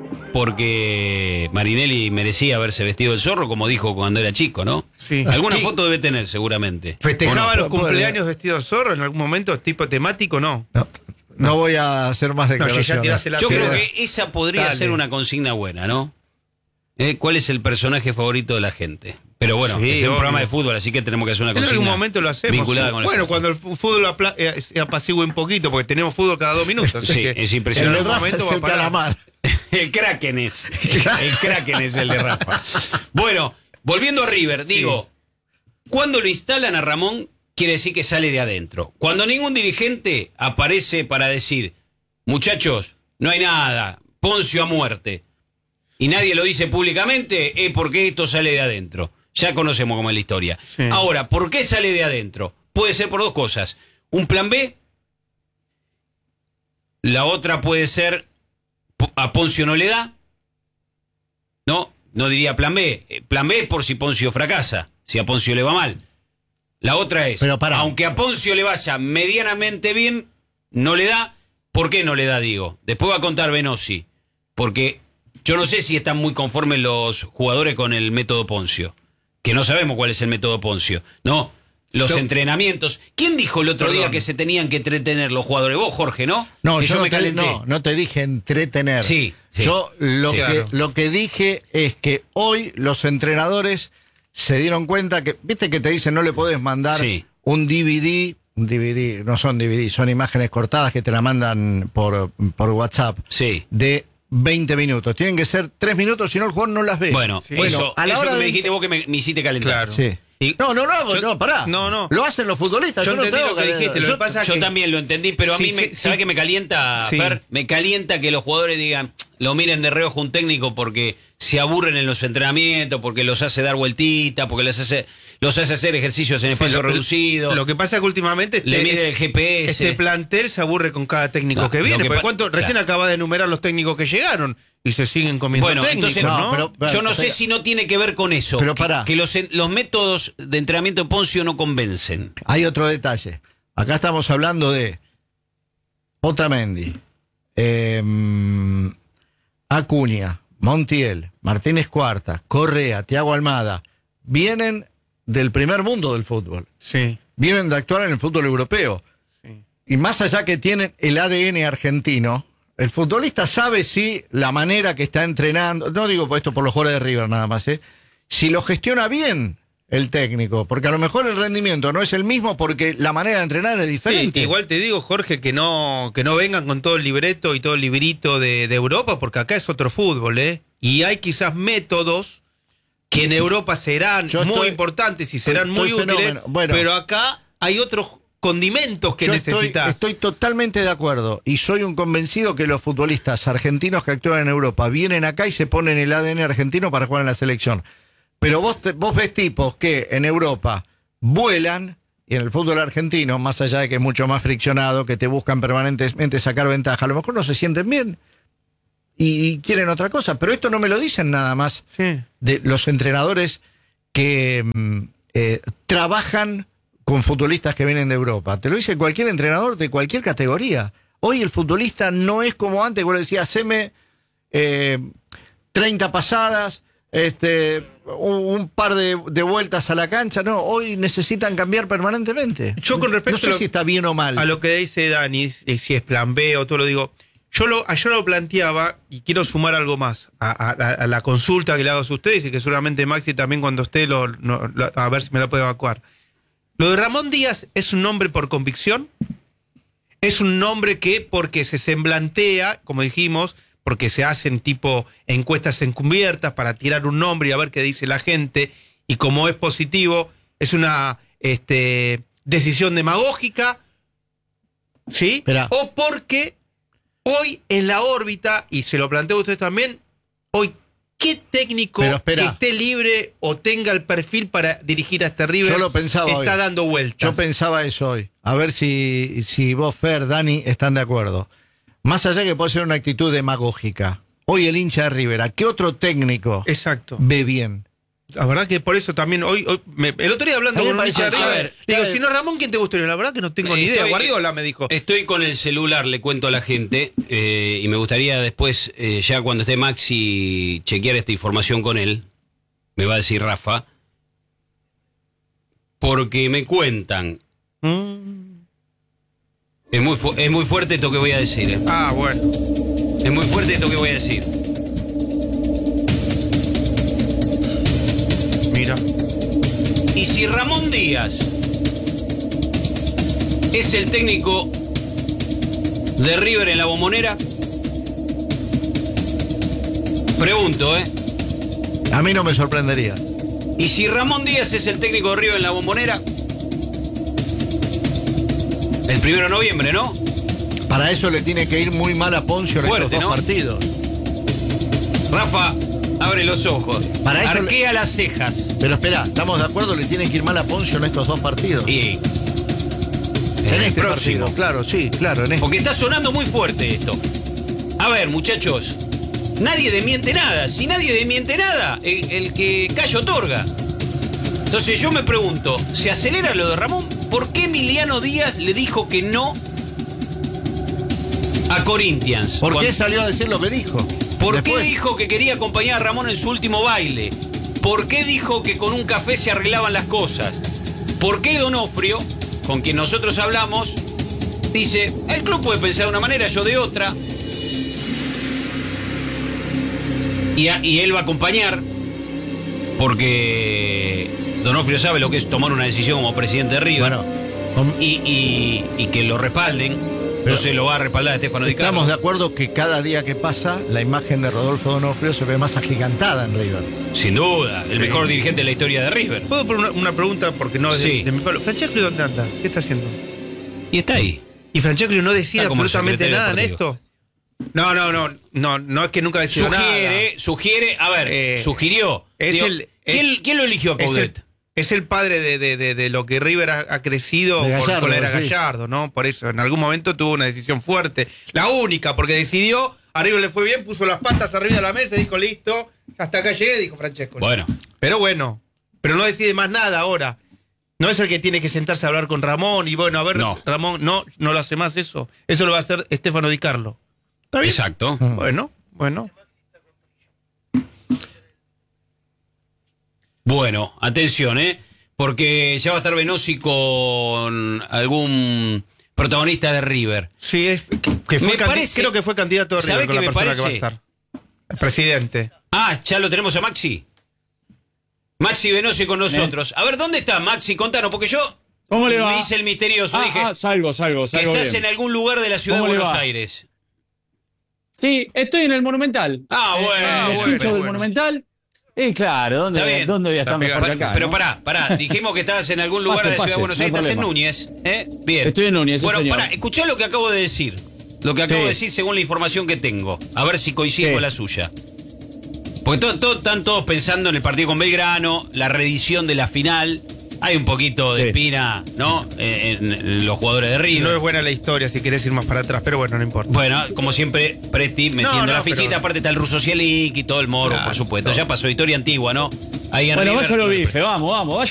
[SPEAKER 1] porque Marinelli merecía haberse vestido del zorro, como dijo cuando era chico, ¿no?
[SPEAKER 2] Sí.
[SPEAKER 1] Alguna
[SPEAKER 2] ¿Qué?
[SPEAKER 1] foto debe tener, seguramente.
[SPEAKER 2] ¿Festejaba
[SPEAKER 3] ¿O no?
[SPEAKER 2] los
[SPEAKER 3] Puede-
[SPEAKER 2] cumpleaños vestido de zorro en algún momento, tipo temático? No.
[SPEAKER 3] No, no voy a hacer más
[SPEAKER 2] No, si
[SPEAKER 3] declaraciones.
[SPEAKER 2] ya tiraste la
[SPEAKER 1] Yo creo
[SPEAKER 2] piedra.
[SPEAKER 1] que esa podría
[SPEAKER 2] Dale.
[SPEAKER 1] ser una consigna buena, ¿no? Eh, ¿Cuál es el personaje favorito de la gente? Pero bueno,
[SPEAKER 2] Sí,
[SPEAKER 1] es un
[SPEAKER 2] obvio.
[SPEAKER 1] programa de fútbol, así que tenemos que hacer una
[SPEAKER 2] En
[SPEAKER 1] consigna
[SPEAKER 2] algún momento lo hacemos.
[SPEAKER 1] vinculada
[SPEAKER 2] sí.
[SPEAKER 1] con el
[SPEAKER 2] Bueno,
[SPEAKER 1] fútbol.
[SPEAKER 2] cuando el fútbol apla- eh, se apacigüe un poquito, porque tenemos fútbol cada dos minutos. así
[SPEAKER 1] Sí,
[SPEAKER 2] que
[SPEAKER 1] es
[SPEAKER 3] El
[SPEAKER 1] impresionante.
[SPEAKER 3] de
[SPEAKER 2] en algún
[SPEAKER 3] Rafa
[SPEAKER 2] momento
[SPEAKER 3] es
[SPEAKER 2] va
[SPEAKER 3] el
[SPEAKER 2] a parar.
[SPEAKER 3] calamar.
[SPEAKER 1] El Kraken es. El Kraken es el de Rafa. Bueno, volviendo a River, digo, cuando lo instalan a Ramón, quiere decir que sale de adentro. Cuando ningún dirigente aparece para decir, muchachos, no hay nada, Poncio a muerte, y nadie lo dice públicamente, es porque esto sale de adentro. Ya conocemos cómo es la historia.
[SPEAKER 2] Sí.
[SPEAKER 1] Ahora, ¿por qué sale de adentro? Puede ser por dos cosas. Un plan B, la otra puede ser a Poncio no le da. No, no diría plan B. Eh, Plan B es por si Poncio fracasa, si a Poncio le va mal. La otra es,
[SPEAKER 3] Pero pará.
[SPEAKER 1] aunque a Poncio le vaya medianamente bien, no le da. ¿Por qué no le da, digo? Después va a contar Benossi. Porque yo no sé si están muy conformes los jugadores con el método Poncio. Que no sabemos cuál es el método Poncio. No, los
[SPEAKER 2] Yo-
[SPEAKER 1] entrenamientos. ¿Quién dijo el otro
[SPEAKER 2] Perdón.
[SPEAKER 1] día que se tenían que entretener los jugadores? Vos, Jorge, ¿no?
[SPEAKER 3] No,
[SPEAKER 1] que
[SPEAKER 3] yo, no,
[SPEAKER 1] me
[SPEAKER 3] te,
[SPEAKER 1] calenté.
[SPEAKER 3] no, no te dije entretener.
[SPEAKER 1] Sí, sí.
[SPEAKER 3] Yo lo,
[SPEAKER 1] Sí,
[SPEAKER 3] que,
[SPEAKER 2] claro.
[SPEAKER 3] lo que dije es que hoy los entrenadores se dieron cuenta que, viste que te dicen no le podés mandar
[SPEAKER 1] Sí.
[SPEAKER 3] un D V D, un D V D, no son D V D, son imágenes cortadas que te la mandan por, por WhatsApp
[SPEAKER 1] Sí.
[SPEAKER 3] de veinte minutos. Tienen que ser tres minutos, si no el jugador no las ve.
[SPEAKER 1] Bueno,
[SPEAKER 2] Sí.
[SPEAKER 1] eso,
[SPEAKER 3] a la
[SPEAKER 1] eso
[SPEAKER 3] hora
[SPEAKER 1] que me
[SPEAKER 3] de-
[SPEAKER 1] dijiste vos que me, me hiciste calentar.
[SPEAKER 2] Claro.
[SPEAKER 3] Sí.
[SPEAKER 2] Y-
[SPEAKER 3] No, no, no,
[SPEAKER 2] Yo-
[SPEAKER 3] no, pará.
[SPEAKER 2] no, no.
[SPEAKER 3] Lo hacen los futbolistas.
[SPEAKER 2] Yo
[SPEAKER 3] Yo, no
[SPEAKER 2] entendí
[SPEAKER 3] tengo
[SPEAKER 2] lo que dijiste, lo
[SPEAKER 3] yo-
[SPEAKER 2] que pasa
[SPEAKER 1] Yo
[SPEAKER 2] que-
[SPEAKER 1] también lo entendí, pero a
[SPEAKER 2] Sí,
[SPEAKER 1] mí, me,
[SPEAKER 2] sí,
[SPEAKER 1] ¿sabe
[SPEAKER 2] sí.
[SPEAKER 1] qué me calienta,
[SPEAKER 2] Sí.
[SPEAKER 1] Fer? Me calienta que los jugadores digan, lo miren de reojo un técnico porque se aburren en los entrenamientos, porque los hace dar vueltita, porque los hace, los hace hacer ejercicios en
[SPEAKER 2] Sí,
[SPEAKER 1] espacio
[SPEAKER 2] lo-
[SPEAKER 1] reducido,
[SPEAKER 2] Lo que pasa es que últimamente
[SPEAKER 1] le
[SPEAKER 2] este-
[SPEAKER 1] miden el G P S.
[SPEAKER 2] este plantel se aburre con cada técnico
[SPEAKER 1] No,
[SPEAKER 2] que
[SPEAKER 1] lo
[SPEAKER 2] viene.
[SPEAKER 1] que
[SPEAKER 2] porque
[SPEAKER 1] pa-
[SPEAKER 2] ¿cuánto? Recién
[SPEAKER 1] claro.
[SPEAKER 2] acaba de enumerar los técnicos que llegaron y se siguen comiendo
[SPEAKER 1] Bueno,
[SPEAKER 2] técnicos,
[SPEAKER 1] entonces,
[SPEAKER 2] ¿no?
[SPEAKER 3] No, pero-
[SPEAKER 1] Yo no sé
[SPEAKER 3] pero-
[SPEAKER 1] si no tiene que ver con eso,
[SPEAKER 3] Pero
[SPEAKER 1] que,
[SPEAKER 3] pará.
[SPEAKER 1] que los, los métodos de entrenamiento de Poncio no convencen.
[SPEAKER 3] Hay otro detalle. Acá estamos hablando de Otamendi, eh, Acuña, Montiel, Martínez Cuarta, Correa, Thiago Almada. Vienen del primer mundo del fútbol.
[SPEAKER 2] Sí.
[SPEAKER 3] Vienen de actuar en el fútbol europeo.
[SPEAKER 2] Sí.
[SPEAKER 3] Y más allá que tienen el A D N argentino, el futbolista sabe si la manera que está entrenando, no digo por esto por los jugadores de River nada más, ¿eh? Si lo gestiona bien el técnico, porque a lo mejor el rendimiento no es el mismo porque la manera de entrenar es
[SPEAKER 2] Sí,
[SPEAKER 3] diferente.
[SPEAKER 2] igual te digo, Jorge, que no, que no vengan con todo el libreto y todo el librito de, de Europa, porque acá es otro fútbol, ¿eh? Y hay quizás métodos que en Europa serán
[SPEAKER 3] Yo
[SPEAKER 2] muy
[SPEAKER 3] estoy-
[SPEAKER 2] importantes y serán
[SPEAKER 3] estoy
[SPEAKER 2] muy útiles,
[SPEAKER 3] fenómeno. Bueno.
[SPEAKER 2] pero acá hay otros condimentos que
[SPEAKER 3] Yo estoy,
[SPEAKER 2] necesitas.
[SPEAKER 3] estoy totalmente de acuerdo y soy un convencido que los futbolistas argentinos que actúan en Europa vienen acá y se ponen el A D N argentino para jugar en la selección. Pero vos, te- vos ves tipos que en Europa vuelan y en el fútbol argentino, más allá de que es mucho más friccionado, que te buscan permanentemente sacar ventaja, a lo mejor no se sienten bien y, y quieren otra cosa. Pero esto no me lo dicen nada más
[SPEAKER 2] Sí.
[SPEAKER 3] de los entrenadores que mm, eh, trabajan con futbolistas que vienen de Europa. Te lo dice cualquier entrenador de cualquier categoría. Hoy el futbolista no es como antes, cuando decía, haceme eh, treinta pasadas, este, un, un par de, de vueltas a la cancha. No, hoy necesitan cambiar permanentemente.
[SPEAKER 2] Yo con respecto
[SPEAKER 3] no sé
[SPEAKER 2] a lo-
[SPEAKER 3] si está bien o mal.
[SPEAKER 2] A lo que dice Dani, eh, si es plan B o todo lo digo, yo lo, ayer lo planteaba y quiero sumar algo más a, a- a la consulta que le hago a ustedes y que seguramente Maxi también cuando esté lo, no- lo- a ver si me la puede evacuar. Lo de Ramón Díaz es un nombre por convicción, es un nombre que porque se semblantea, como dijimos, porque se hacen tipo encuestas encubiertas para tirar un nombre y a ver qué dice la gente, y como es positivo, es una este, decisión demagógica, ¿sí?
[SPEAKER 3] Esperá.
[SPEAKER 2] O porque hoy en la órbita, y se lo planteo a ustedes también, hoy, ¿qué técnico
[SPEAKER 3] Pero espera.
[SPEAKER 2] que esté libre o tenga el perfil para dirigir a este River
[SPEAKER 3] Yo lo pensaba
[SPEAKER 2] está
[SPEAKER 3] hoy.
[SPEAKER 2] dando vueltas?
[SPEAKER 3] Yo pensaba eso hoy. A ver si, si vos, Fer, Dani, están de acuerdo. Más allá que puede ser una actitud demagógica. Hoy el hincha de River, ¿a qué otro técnico
[SPEAKER 2] Exacto.
[SPEAKER 3] ve bien?
[SPEAKER 2] La verdad que por eso también hoy, hoy me- el otro día hablando
[SPEAKER 3] A mí
[SPEAKER 2] con
[SPEAKER 3] me
[SPEAKER 2] un hincha de
[SPEAKER 3] parece-
[SPEAKER 2] River,
[SPEAKER 1] a ver,
[SPEAKER 2] le digo,
[SPEAKER 3] eh,
[SPEAKER 2] si no Ramón, ¿quién te gustaría? La verdad que no tengo ni idea.
[SPEAKER 1] Estoy-
[SPEAKER 2] Guardiola me dijo.
[SPEAKER 1] Estoy con el celular, le cuento a la gente, eh, y me gustaría después, eh, ya cuando esté Maxi, chequear esta información con él. Me va a decir Rafa. Porque me cuentan.
[SPEAKER 2] Mm.
[SPEAKER 1] Es muy, fu- es muy fuerte esto que voy a decir. eh.
[SPEAKER 2] Ah, bueno.
[SPEAKER 1] Es muy fuerte esto que voy a decir.
[SPEAKER 2] Mira.
[SPEAKER 1] Y si Ramón Díaz es el técnico de River en la Bombonera, pregunto, ¿eh?
[SPEAKER 3] A mí no me sorprendería.
[SPEAKER 1] Y si Ramón Díaz es el técnico de River en la Bombonera, el primero de noviembre, ¿no?
[SPEAKER 3] Para eso le tiene que ir muy mal a Poncio en
[SPEAKER 1] Fuerte,
[SPEAKER 3] estos dos
[SPEAKER 1] ¿no?
[SPEAKER 3] partidos.
[SPEAKER 1] Rafa, abre los ojos.
[SPEAKER 3] Para eso
[SPEAKER 1] arquea las cejas.
[SPEAKER 3] Pero espera, ¿estamos de acuerdo? Le tiene que ir mal a Poncio en estos dos partidos.
[SPEAKER 1] Y
[SPEAKER 3] en
[SPEAKER 1] el
[SPEAKER 3] este
[SPEAKER 1] próximo.
[SPEAKER 3] partido, claro, sí, claro. En este.
[SPEAKER 1] Porque está sonando muy fuerte esto. A ver, muchachos, nadie demiente nada. Si nadie demiente nada, el, el que calla otorga. Entonces yo me pregunto, ¿se acelera lo de Ramón? ¿Por qué Emiliano Díaz le dijo que no a Corinthians?
[SPEAKER 3] ¿Por
[SPEAKER 1] Cuando-
[SPEAKER 3] qué salió a decir lo que dijo?
[SPEAKER 1] ¿Por
[SPEAKER 3] Después,
[SPEAKER 1] qué dijo que quería acompañar a Ramón en su último baile? ¿Por qué dijo que con un café se arreglaban las cosas? ¿Por qué Donofrio, con quien nosotros hablamos, dice, el club puede pensar de una manera, yo de otra? Y, a- y él va a acompañar, porque Donofrio sabe lo que es tomar una decisión como presidente de River.
[SPEAKER 3] Bueno, con-
[SPEAKER 1] y, y- y que lo respalden.
[SPEAKER 3] Pero-
[SPEAKER 1] Entonces lo va a respaldar Estefano Di Carlo.
[SPEAKER 3] estamos de acuerdo que cada día que pasa, la imagen de Rodolfo Donofrio se ve más agigantada en River.
[SPEAKER 1] Sin duda, el mejor dirigente de la historia de River.
[SPEAKER 2] ¿Puedo poner una, una pregunta? Porque no es de,
[SPEAKER 1] Sí.
[SPEAKER 2] de mi pueblo. ¿Francescoli dónde anda? ¿Qué está haciendo?
[SPEAKER 1] Y está ahí.
[SPEAKER 2] ¿Y Francescoli no decide
[SPEAKER 1] Está como
[SPEAKER 2] absolutamente
[SPEAKER 1] secretario
[SPEAKER 2] nada en
[SPEAKER 1] deportivo.
[SPEAKER 2] esto? No, no, no, no, no es que nunca decidió
[SPEAKER 1] Sugiere,
[SPEAKER 2] nada.
[SPEAKER 1] sugiere, a ver,
[SPEAKER 2] Eh,
[SPEAKER 1] sugirió.
[SPEAKER 2] es
[SPEAKER 1] Digo,
[SPEAKER 2] el- es-
[SPEAKER 1] ¿quién, quién lo eligió a
[SPEAKER 2] Es el,
[SPEAKER 1] Coudet?
[SPEAKER 2] es el padre de, de- de- de lo que River ha, ha crecido
[SPEAKER 3] De
[SPEAKER 2] con-
[SPEAKER 3] Gallardo,
[SPEAKER 2] con la era
[SPEAKER 3] sí.
[SPEAKER 2] Gallardo, ¿no? Por eso, en algún momento tuvo una decisión fuerte. La única, porque decidió, a River le fue bien, puso las patas arriba de la mesa y dijo, listo, hasta acá llegué, dijo Francesco.
[SPEAKER 1] Bueno,
[SPEAKER 2] Pero bueno, pero no decide más nada ahora. No es el que tiene que sentarse a hablar con Ramón y bueno, a ver,
[SPEAKER 1] No.
[SPEAKER 2] Ramón, no, no lo hace más eso. Eso lo va a hacer Estefano Di Carlo. ¿Está bien?
[SPEAKER 1] exacto.
[SPEAKER 2] Bueno, bueno.
[SPEAKER 1] Bueno, atención, ¿eh? Porque ya va a estar Benossi con algún protagonista de River.
[SPEAKER 2] Sí, es, que, que fue
[SPEAKER 1] Me
[SPEAKER 2] candi-
[SPEAKER 1] parece-
[SPEAKER 2] creo que fue candidato de
[SPEAKER 1] ¿sabe
[SPEAKER 2] River con
[SPEAKER 1] qué
[SPEAKER 2] la
[SPEAKER 1] me
[SPEAKER 2] persona que va a
[SPEAKER 1] parece?
[SPEAKER 2] estar. El presidente.
[SPEAKER 1] Ah, ya lo tenemos a Maxi. Maxi Benossi con nosotros. A ver, ¿dónde está Maxi? Contanos, porque yo
[SPEAKER 4] ¿Cómo le va?
[SPEAKER 1] me hice el misterioso.
[SPEAKER 4] Ah,
[SPEAKER 1] dije
[SPEAKER 4] ah, salgo, salgo,
[SPEAKER 1] que
[SPEAKER 4] salgo
[SPEAKER 1] estás
[SPEAKER 4] bien.
[SPEAKER 1] en algún lugar de la ciudad de
[SPEAKER 4] ¿Cómo le
[SPEAKER 1] Buenos
[SPEAKER 4] va?
[SPEAKER 1] Aires.
[SPEAKER 4] Sí, estoy en el Monumental.
[SPEAKER 1] Ah,
[SPEAKER 4] Eh,
[SPEAKER 1] bueno,
[SPEAKER 4] en el
[SPEAKER 1] bueno,
[SPEAKER 4] quincho del
[SPEAKER 2] bueno.
[SPEAKER 4] Monumental. Eh, claro, ¿dónde,
[SPEAKER 1] Está
[SPEAKER 4] voy a-
[SPEAKER 1] bien.
[SPEAKER 4] ¿dónde voy a
[SPEAKER 2] Está
[SPEAKER 4] estar mejor que
[SPEAKER 2] pegado.
[SPEAKER 4] acá?
[SPEAKER 1] Pero
[SPEAKER 4] no?
[SPEAKER 1] pará, pará, dijimos que estabas en algún lugar
[SPEAKER 4] Pase,
[SPEAKER 1] de la ciudad de
[SPEAKER 4] pase,
[SPEAKER 1] Buenos
[SPEAKER 4] no hay
[SPEAKER 1] Aires, estás en
[SPEAKER 4] problema.
[SPEAKER 1] Núñez, ¿eh? Bien.
[SPEAKER 4] Estoy en Núñez, sí,
[SPEAKER 1] Bueno,
[SPEAKER 4] señor.
[SPEAKER 1] pará, escuchá lo que acabo de decir. Lo que acabo
[SPEAKER 4] Sí.
[SPEAKER 1] de decir según la información que tengo. A ver si coincide
[SPEAKER 4] Sí.
[SPEAKER 1] con la suya. Porque todo, todo- están todos pensando en el partido con Belgrano, la reedición de la final. Hay un poquito de
[SPEAKER 4] Sí.
[SPEAKER 1] espina, ¿no? En, en los jugadores de
[SPEAKER 2] No
[SPEAKER 1] River.
[SPEAKER 2] es buena la historia si querés ir más para atrás, pero bueno, no importa.
[SPEAKER 1] Bueno, como siempre, Presti metiendo
[SPEAKER 2] No, no,
[SPEAKER 1] la fichita.
[SPEAKER 2] pero-
[SPEAKER 1] Aparte está el ruso Cielic y todo el moro,
[SPEAKER 2] Claro,
[SPEAKER 1] por supuesto.
[SPEAKER 2] todo.
[SPEAKER 1] Ya pasó historia antigua, ¿no? Ahí en
[SPEAKER 4] Bueno,
[SPEAKER 1] River.
[SPEAKER 4] vaya lo bife, vamos, vamos, vaya.